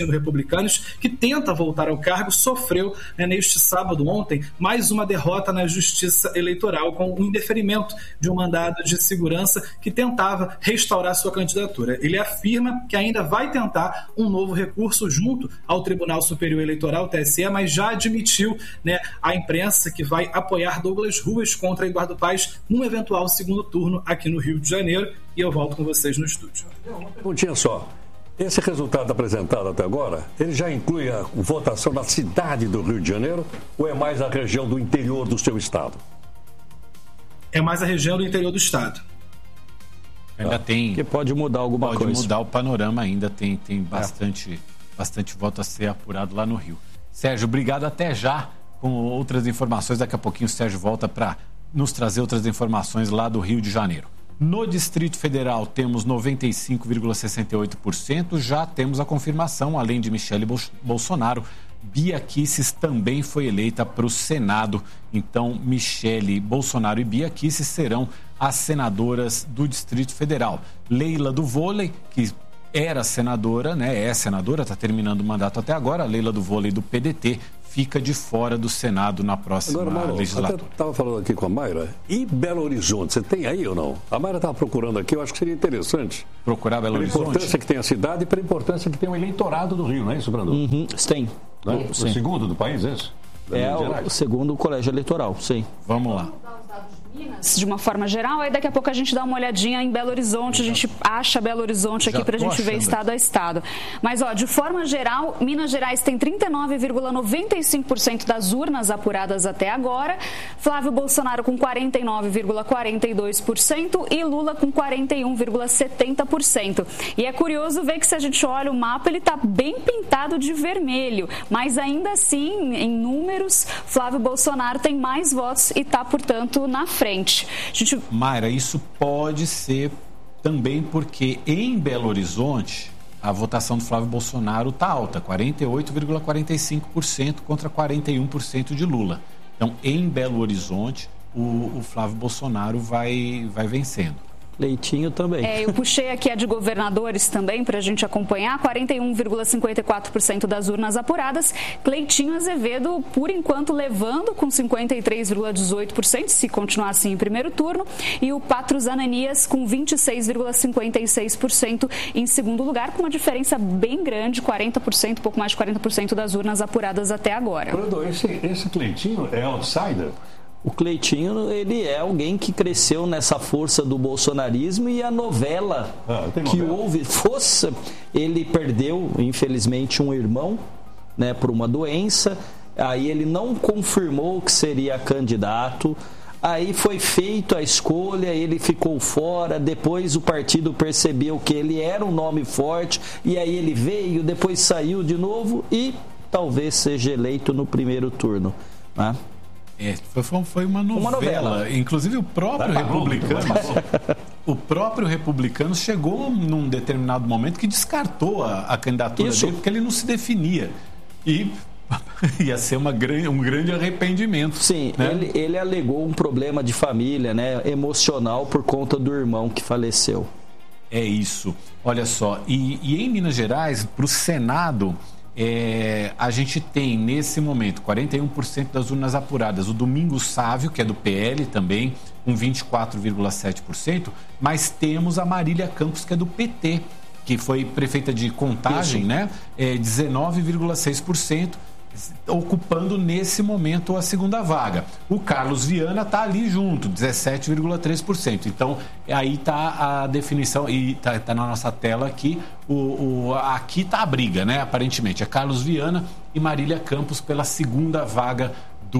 Speaker 12: Republicanos, que tenta voltar ao cargo, sofreu né, neste sábado, ontem, mais uma derrota na Justiça Eleitoral com o indeferimento de um mandado de segurança que tentava restaurar sua candidatura. Ele afirma que ainda vai tentar um novo recurso junto ao Tribunal Superior Eleitoral, T S E, mas já admitiu né, à imprensa que vai apoiar Douglas Ruas contra Eduardo Paes num eventual segundo turno aqui no Rio de Janeiro. E eu volto com vocês no estúdio.
Speaker 3: Não tinha só. Esse resultado apresentado até agora, ele já inclui a votação na cidade do Rio de Janeiro ou é mais a região do interior do seu estado?
Speaker 12: É mais a região do interior do estado.
Speaker 2: Ainda tem...
Speaker 6: Que pode mudar alguma
Speaker 2: pode
Speaker 6: coisa.
Speaker 2: Pode mudar o panorama ainda, tem, tem bastante, é. bastante voto a ser apurado lá no Rio. Sérgio, obrigado, até já com outras informações. Daqui a pouquinho o Sérgio volta para nos trazer outras informações lá do Rio de Janeiro. No Distrito Federal temos noventa e cinco vírgula sessenta e oito por cento, já temos a confirmação, além de Michele Bolsonaro, Bia Kicis também foi eleita para o Senado. Então, Michele Bolsonaro e Bia Kicis serão as senadoras do Distrito Federal. Leila do Vôlei, que era senadora, né, é senadora, está terminando o mandato até agora, a Leila do Vôlei do P D T, fica de fora do Senado na próxima
Speaker 3: Agora, Mauro,
Speaker 2: legislatura.
Speaker 3: Eu estava falando aqui com a Mayra. E Belo Horizonte, você tem aí ou não? A Mayra estava procurando aqui, eu acho que seria interessante.
Speaker 2: Procurar Belo Horizonte?
Speaker 3: Pela importância que tem a cidade e pela importância que tem o eleitorado do Rio, não é isso, Brandon?
Speaker 6: Uhum, tem.
Speaker 3: Né? O
Speaker 6: Sim.
Speaker 3: segundo do país, é isso?
Speaker 6: É o segundo colégio eleitoral, sim.
Speaker 2: Vamos lá.
Speaker 5: De uma forma geral, aí daqui a pouco a gente dá uma olhadinha em Belo Horizonte, a gente acha Belo Horizonte aqui para a gente ver estado a estado. Mas, ó, de forma geral, Minas Gerais tem trinta e nove vírgula noventa e cinco por cento das urnas apuradas até agora, Flávio Bolsonaro com quarenta e nove vírgula quarenta e dois por cento e Lula com quarenta e um vírgula setenta por cento. E é curioso ver que se a gente olha o mapa, ele está bem pintado de vermelho, mas ainda assim, em números, Flávio Bolsonaro tem mais votos e está, portanto, na frente. Gente...
Speaker 2: Mayra, isso pode ser também porque em Belo Horizonte a votação do Flávio Bolsonaro está alta, quarenta e oito vírgula quarenta e cinco por cento contra quarenta e um por cento de Lula. Então, em Belo Horizonte, o, o Flávio Bolsonaro vai, vai vencendo.
Speaker 6: Leitinho também.
Speaker 5: É, eu puxei aqui a de governadores também para a gente acompanhar. quarenta e um vírgula cinquenta e quatro por cento das urnas apuradas. Cleitinho Azevedo, por enquanto, levando com cinquenta e três vírgula dezoito por cento, se continuar assim em primeiro turno. E o Patrus Ananias com vinte e seis vírgula cinquenta e seis por cento em segundo lugar, com uma diferença bem grande, quarenta por cento, pouco mais de quarenta por cento das urnas apuradas até agora.
Speaker 3: Bruno, esse, esse Cleitinho é outsider?
Speaker 6: O Cleitinho, ele é alguém que cresceu nessa força do bolsonarismo e a novela ah, que novela. houve, fosse, ele perdeu, infelizmente, um irmão, né, por uma doença, aí ele não confirmou que seria candidato, aí foi feita a escolha, ele ficou fora, depois o partido percebeu que ele era um nome forte, e aí ele veio, depois saiu de novo e talvez seja eleito no primeiro turno, né?
Speaker 2: É, foi, foi uma novela.
Speaker 6: uma novela.
Speaker 2: Inclusive o próprio tá Republicanos, o próprio Republicanos chegou num determinado momento que descartou a, a candidatura Isso. dele porque ele não se definia. E ia ser uma grande, um grande arrependimento.
Speaker 6: Sim,
Speaker 2: né?
Speaker 6: ele, ele alegou um problema de família, né, emocional por conta do irmão que faleceu.
Speaker 2: É isso. Olha só, e, e em Minas Gerais, para o Senado... É, a gente tem nesse momento quarenta e um por cento das urnas apuradas, o Domingos Sávio, que é do P L também, com vinte e quatro vírgula sete por cento, mas temos a Marília Campos, que é do P T, que foi prefeita de Contagem, né? É, dezenove vírgula seis por cento, ocupando nesse momento a segunda vaga. O Carlos Viana está ali junto, dezessete vírgula três por cento. Então, aí está a definição, e está tá na nossa tela aqui, o, o, aqui está a briga, né? Aparentemente, é Carlos Viana e Marília Campos pela segunda vaga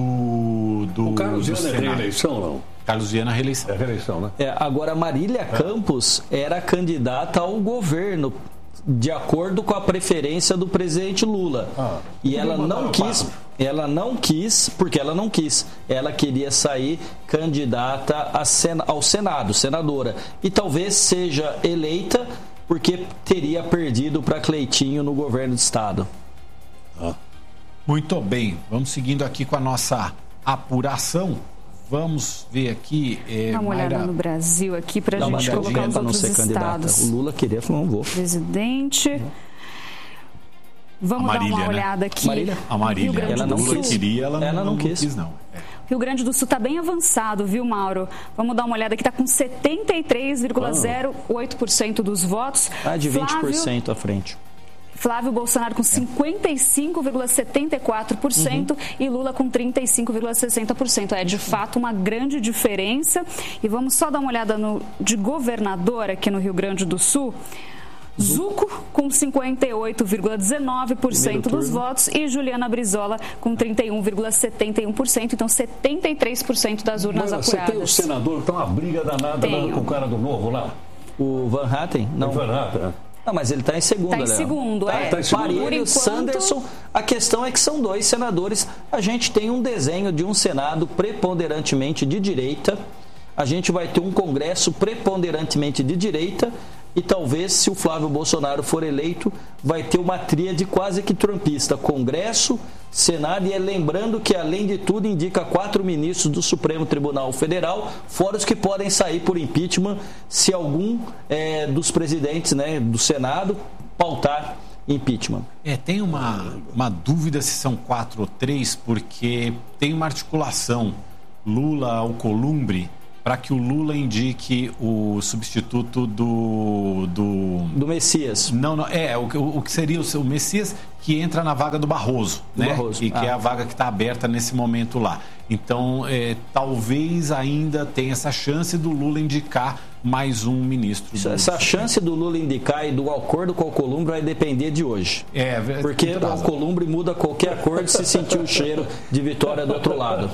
Speaker 2: do, do
Speaker 3: O Carlos
Speaker 2: do
Speaker 3: Viana é reeleição ou não?
Speaker 2: Carlos Viana, reeleição.
Speaker 3: É reeleição, né?
Speaker 6: É, agora, Marília é. Campos era candidata ao governo, de acordo com a preferência do presidente Lula. Ah, e ela não quis, ela não quis, porque ela não quis. Ela queria sair candidata a sen, ao Senado, senadora. E talvez seja eleita porque teria perdido para Cleitinho no governo do estado.
Speaker 2: Ah. Muito bem, vamos seguindo aqui com a nossa apuração. Vamos ver aqui... É,
Speaker 5: Dá uma olhada
Speaker 2: Mayra...
Speaker 5: no Brasil aqui para a gente colocar os outros estados.
Speaker 6: O Lula queria, falou, não vou.
Speaker 5: Presidente... Vamos
Speaker 2: a Marília,
Speaker 5: dar uma
Speaker 2: né?
Speaker 5: olhada aqui.
Speaker 6: Marília?
Speaker 2: A Marília,
Speaker 5: ela
Speaker 2: não
Speaker 5: Sul.
Speaker 2: queria, ela,
Speaker 6: ela
Speaker 2: não,
Speaker 6: não
Speaker 2: não
Speaker 6: quis.
Speaker 2: quis, não. É.
Speaker 5: Rio Grande do Sul está bem avançado, viu, Mauro? Vamos dar uma olhada aqui, está com setenta e três vírgula zero oito por cento dos votos.
Speaker 6: Ah, de vinte por cento
Speaker 5: Flávio,
Speaker 6: à frente.
Speaker 5: Flávio Bolsonaro com cinquenta e cinco vírgula setenta e quatro por cento uhum. e Lula com trinta e cinco vírgula sessenta por cento. É, de fato, uma grande diferença. E vamos só dar uma olhada no, de governador aqui no Rio Grande do Sul. Zuco com cinquenta e oito vírgula dezenove por cento dos votos e Juliana Brizola com trinta e um vírgula setenta e um por cento. Então, setenta e três por cento das urnas
Speaker 3: Mas
Speaker 5: apuradas.
Speaker 3: Você tem o senador, então uma briga danada lá com o cara do Novo lá.
Speaker 6: O Van Hatten? Não.
Speaker 3: O Van Hatten,
Speaker 6: Não, mas ele está em segundo,
Speaker 5: Está em segundo,
Speaker 6: Léo.
Speaker 5: é.
Speaker 6: Tá, tá em segundo. Parelho,
Speaker 5: enquanto...
Speaker 6: Sanderson. A questão é que são dois senadores. A gente tem um desenho de um Senado preponderantemente de direita. A gente vai ter um Congresso preponderantemente de direita. E talvez, se o Flávio Bolsonaro for eleito, vai ter uma tríade quase que trumpista. Congresso, Senado, e é lembrando que, além de tudo, indica quatro ministros do Supremo Tribunal Federal, fora os que podem sair por impeachment se algum é, dos presidentes, né, do Senado pautar impeachment.
Speaker 2: É, tem uma, uma dúvida se são quatro ou três, porque tem uma articulação Lula-Alcolumbre para que o Lula indique o substituto do... Do,
Speaker 6: do Messias.
Speaker 2: Não, não, é, o, o que seria o, o Messias que entra na vaga do Barroso,
Speaker 6: do
Speaker 2: né?
Speaker 6: Barroso.
Speaker 2: E que
Speaker 6: ah.
Speaker 2: é a vaga que está aberta nesse momento lá. Então, é, talvez ainda tenha essa chance do Lula indicar mais um ministro.
Speaker 6: Do... Essa chance do Lula indicar e do acordo com o Alcolumbre vai depender de hoje.
Speaker 2: É,
Speaker 6: porque o Alcolumbre muda qualquer acordo se sentir o cheiro de vitória do outro lado.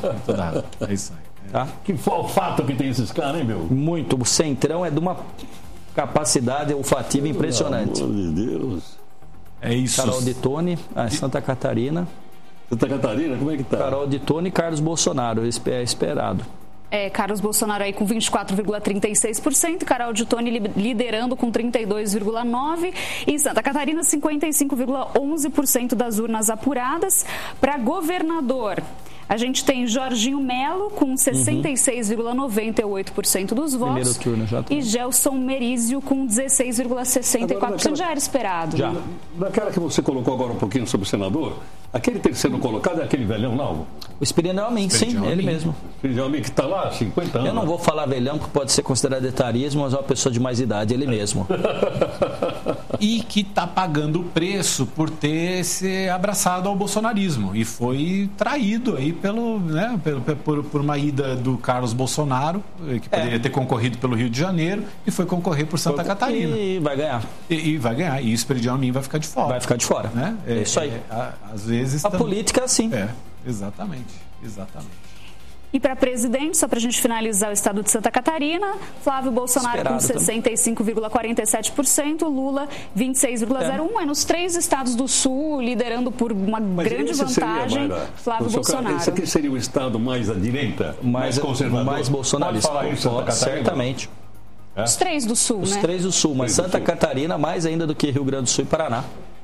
Speaker 2: É isso aí.
Speaker 6: Tá?
Speaker 3: Que olfato que tem esses caras, hein, meu?
Speaker 6: Muito. O Centrão é de uma capacidade olfativa impressionante.
Speaker 3: Pelo amor de Deus.
Speaker 2: É isso.
Speaker 6: Carol de Tone, a Santa Catarina.
Speaker 3: Santa Catarina, como é que tá?
Speaker 6: Carol de Tone e Carlos Bolsonaro, é esperado.
Speaker 5: É, Carlos Bolsonaro aí com vinte e quatro vírgula trinta e seis por cento, Carol de Tone liderando com trinta e dois vírgula nove por cento e em Santa Catarina cinquenta e cinco vírgula onze por cento das urnas apuradas. Para governador, a gente tem Jorginho Melo com sessenta e seis vírgula noventa e oito por cento dos votos.
Speaker 6: Primeiro turno já tá.
Speaker 5: E Gelson Merizio com dezesseis vírgula sessenta e quatro por cento. Naquela... Já era esperado.
Speaker 3: Já. Naquela que você colocou agora um pouquinho sobre o senador, aquele terceiro colocado é aquele velhão, não?
Speaker 6: O Espiridião Amin, sim,
Speaker 2: Espiridião
Speaker 6: ele
Speaker 2: Amin.
Speaker 6: mesmo.
Speaker 3: Espiridião Amin que está lá há cinquenta anos.
Speaker 6: Eu não vou falar velhão, que pode ser considerado etarismo, mas é uma pessoa de mais idade, ele mesmo.
Speaker 2: E que está pagando o preço por ter se abraçado ao bolsonarismo e foi traído aí pelo, né, pelo, por, por uma ida do Carlos Bolsonaro, que poderia é. ter concorrido pelo Rio de Janeiro e foi concorrer por Santa Catarina.
Speaker 6: E vai ganhar.
Speaker 2: E, e vai ganhar. E o Espiridião Amin vai ficar de fora.
Speaker 6: Vai ficar de fora.
Speaker 2: Né?
Speaker 6: É, é isso aí.
Speaker 2: É, a, às vezes
Speaker 6: a
Speaker 2: tam...
Speaker 6: política é assim.
Speaker 2: É, exatamente. Exatamente.
Speaker 5: E para presidente, só para a gente finalizar o estado de Santa Catarina, Flávio Bolsonaro Esperado com sessenta e cinco vírgula quarenta e sete por cento, Lula vinte e seis vírgula zero um por cento. É. é nos três estados do Sul, liderando por uma Mas grande vantagem, seria, Flávio Bolsonaro.
Speaker 3: Esse aqui seria o estado mais à direita, mais, mais conservador?
Speaker 6: Mais bolsonarista.
Speaker 3: Pode falar isso, Santa Catarina?
Speaker 6: Certamente.
Speaker 5: É? Os três do Sul,
Speaker 6: Os
Speaker 5: né?
Speaker 6: Os três do Sul, mas Santa Catarina mais ainda do que Rio Grande do Sul e Paraná.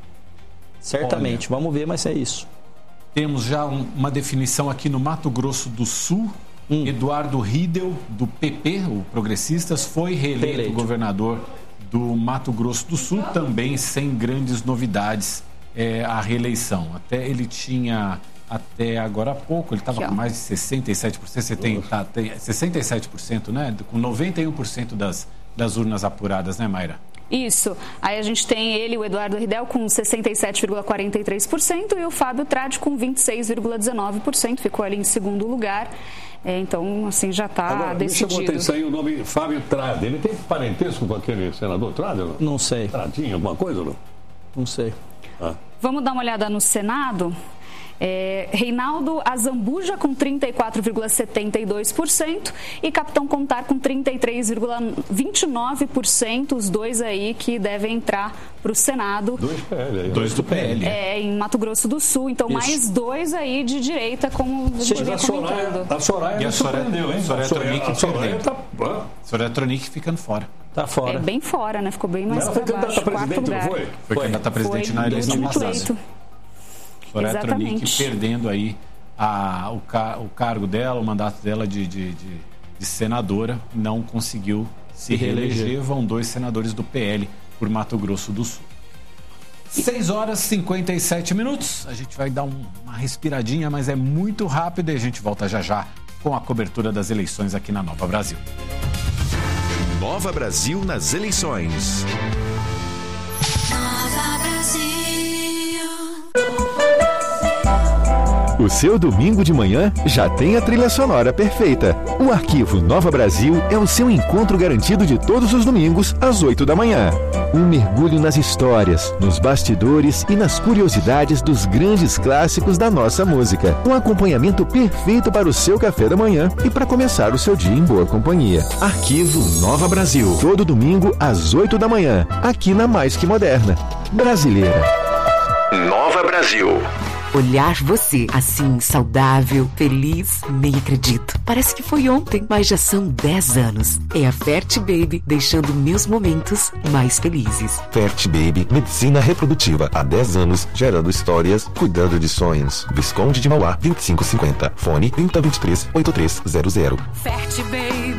Speaker 6: Certamente. Olha. Vamos ver, mas é isso.
Speaker 2: Temos já um, uma definição aqui no Mato Grosso do Sul. Hum. Eduardo Riedel, do P P, o Progressistas, foi reeleito Eleito. governador do Mato Grosso do Sul, também sem grandes novidades é, a reeleição. Até ele tinha, até agora há pouco, ele estava com mais de sessenta e sete por cento, você tem, tá, tem sessenta e sete por cento, né? Com noventa e um por cento das, das urnas apuradas, né, Mayra?
Speaker 5: Isso. Aí a gente tem ele, o Eduardo Riedel, com sessenta e sete vírgula quarenta e três por cento e o Fábio Tradi com vinte e seis vírgula dezenove por cento, ficou ali em segundo lugar. É, então, assim, já está decidido.
Speaker 3: Me chamou a atenção aí o nome Fábio Tradi. Ele tem parentesco com aquele senador Tradi? Não,
Speaker 6: não sei.
Speaker 3: Tradinho, alguma coisa ou não?
Speaker 6: Não sei.
Speaker 3: Ah.
Speaker 5: Vamos dar uma olhada no Senado? É, Reinaldo Azambuja com trinta e quatro vírgula setenta e dois por cento e Capitão Contar com trinta e três vírgula vinte e nove por cento, os dois aí que devem entrar para o Senado.
Speaker 3: Dois P L aí.
Speaker 2: Dois do P L.
Speaker 5: É, em Mato Grosso do Sul, então Isso. mais dois aí de direita, como a gente vinha comentando.
Speaker 3: A Soraya
Speaker 2: e a surpreendeu, hein? Soraya Tronic
Speaker 3: Soraya tá...
Speaker 2: Soraya Tronic ficando fora.
Speaker 6: Tá fora.
Speaker 5: É, bem fora, né? Ficou bem mais
Speaker 3: para baixo.
Speaker 2: Ela foi candidata a presidente, não foi? Foi candidata a presidente na eleição passada. Soraya Tronic perdendo aí a, o, ca, o cargo dela, o mandato dela de, de, de, de senadora, não conseguiu se reeleger. Vão dois senadores do P L por Mato Grosso do Sul. seis horas e cinquenta e sete minutos. A gente vai dar um, uma respiradinha, mas é muito rápido e a gente volta já já com a cobertura das eleições aqui na Nova Brasil.
Speaker 13: Nova Brasil nas eleições.
Speaker 14: Nova Brasil.
Speaker 15: O seu domingo de manhã já tem a trilha sonora perfeita. O Arquivo Nova Brasil é o seu encontro garantido de todos os domingos, às oito da manhã. Um mergulho nas histórias, nos bastidores e nas curiosidades dos grandes clássicos da nossa música. Um acompanhamento perfeito para o seu café da manhã e para começar o seu dia em boa companhia. Arquivo Nova Brasil. Todo domingo, às oito da manhã. Aqui na Mais Que Moderna. Brasileira.
Speaker 13: Nova Brasil.
Speaker 16: Olhar você assim, saudável, feliz, nem acredito. Parece que foi ontem, mas já são dez anos. É a Fert Baby deixando meus momentos mais felizes.
Speaker 15: Fert Baby, medicina reprodutiva. Há dez anos, gerando histórias, cuidando de sonhos. Visconde de Mauá, vinte e cinco cinquenta. Fone trinta, vinte e três, oitenta e três zero zero.
Speaker 14: Fert Baby.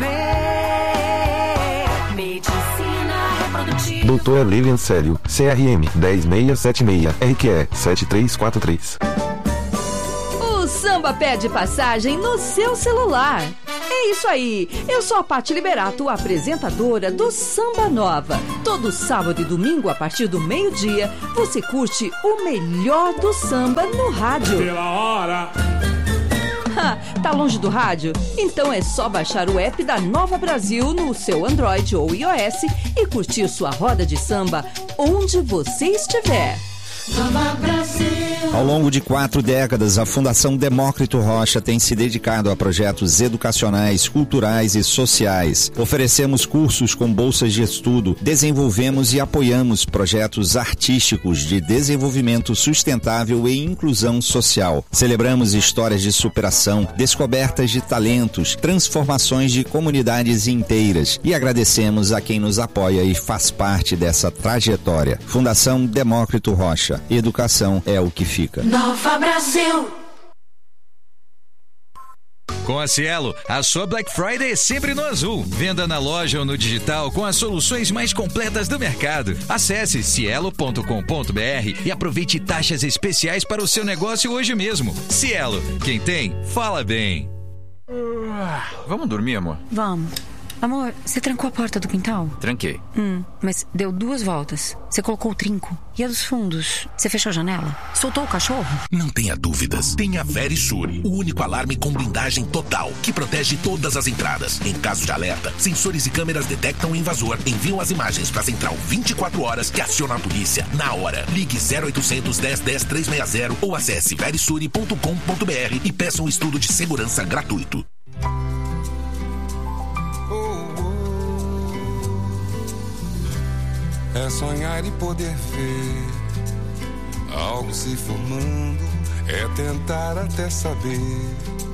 Speaker 14: Medicina reprodutiva.
Speaker 15: Doutora Lilian Célio, C R M dez seiscentos e setenta e seis, R Q E sete três quatro três.
Speaker 17: O Samba pede passagem no seu celular. É isso aí, eu sou a Pati Liberato, apresentadora do Samba Nova. Todo sábado e domingo, a partir do meio-dia, você curte o melhor do samba no rádio.
Speaker 14: Pela hora.
Speaker 17: Tá longe do rádio? Então é só baixar o app da Nova Brasil no seu Android ou iOS e curtir sua roda de samba onde você estiver.
Speaker 14: Nova Brasil.
Speaker 18: Ao longo de quatro décadas, a Fundação Demócrito Rocha tem se dedicado a projetos educacionais, culturais e sociais. Oferecemos cursos com bolsas de estudo, desenvolvemos e apoiamos projetos artísticos de desenvolvimento sustentável e inclusão social. Celebramos histórias de superação, descobertas de talentos, transformações de comunidades inteiras e agradecemos a quem nos apoia e faz parte dessa trajetória. Fundação Demócrito Rocha. Educação é o que fica.
Speaker 14: Nova Brasil.
Speaker 19: Com a Cielo, a sua Black Friday é sempre no azul. Venda na loja ou no digital com as soluções mais completas do mercado. Acesse cielo ponto com ponto b r e aproveite taxas especiais para o seu negócio hoje mesmo. Cielo, quem tem, fala bem.
Speaker 20: Vamos dormir, amor?
Speaker 21: Vamos. Amor, você trancou a porta do quintal?
Speaker 20: Tranquei.
Speaker 21: Hum, mas deu duas voltas. Você colocou o trinco. E a dos fundos? Você fechou a janela? Soltou o cachorro?
Speaker 22: Não tenha dúvidas. Tenha Verisure, o único alarme com blindagem total, que protege todas as entradas. Em caso de alerta, sensores e câmeras detectam o invasor, enviam as imagens para a central vinte e quatro horas que aciona a polícia na hora. Ligue zero oitocentos, dez, dez, trezentos e sessenta ou acesse verisure ponto com ponto b r e peça um estudo de segurança gratuito.
Speaker 23: É sonhar e poder ver algo se formando, é tentar até saber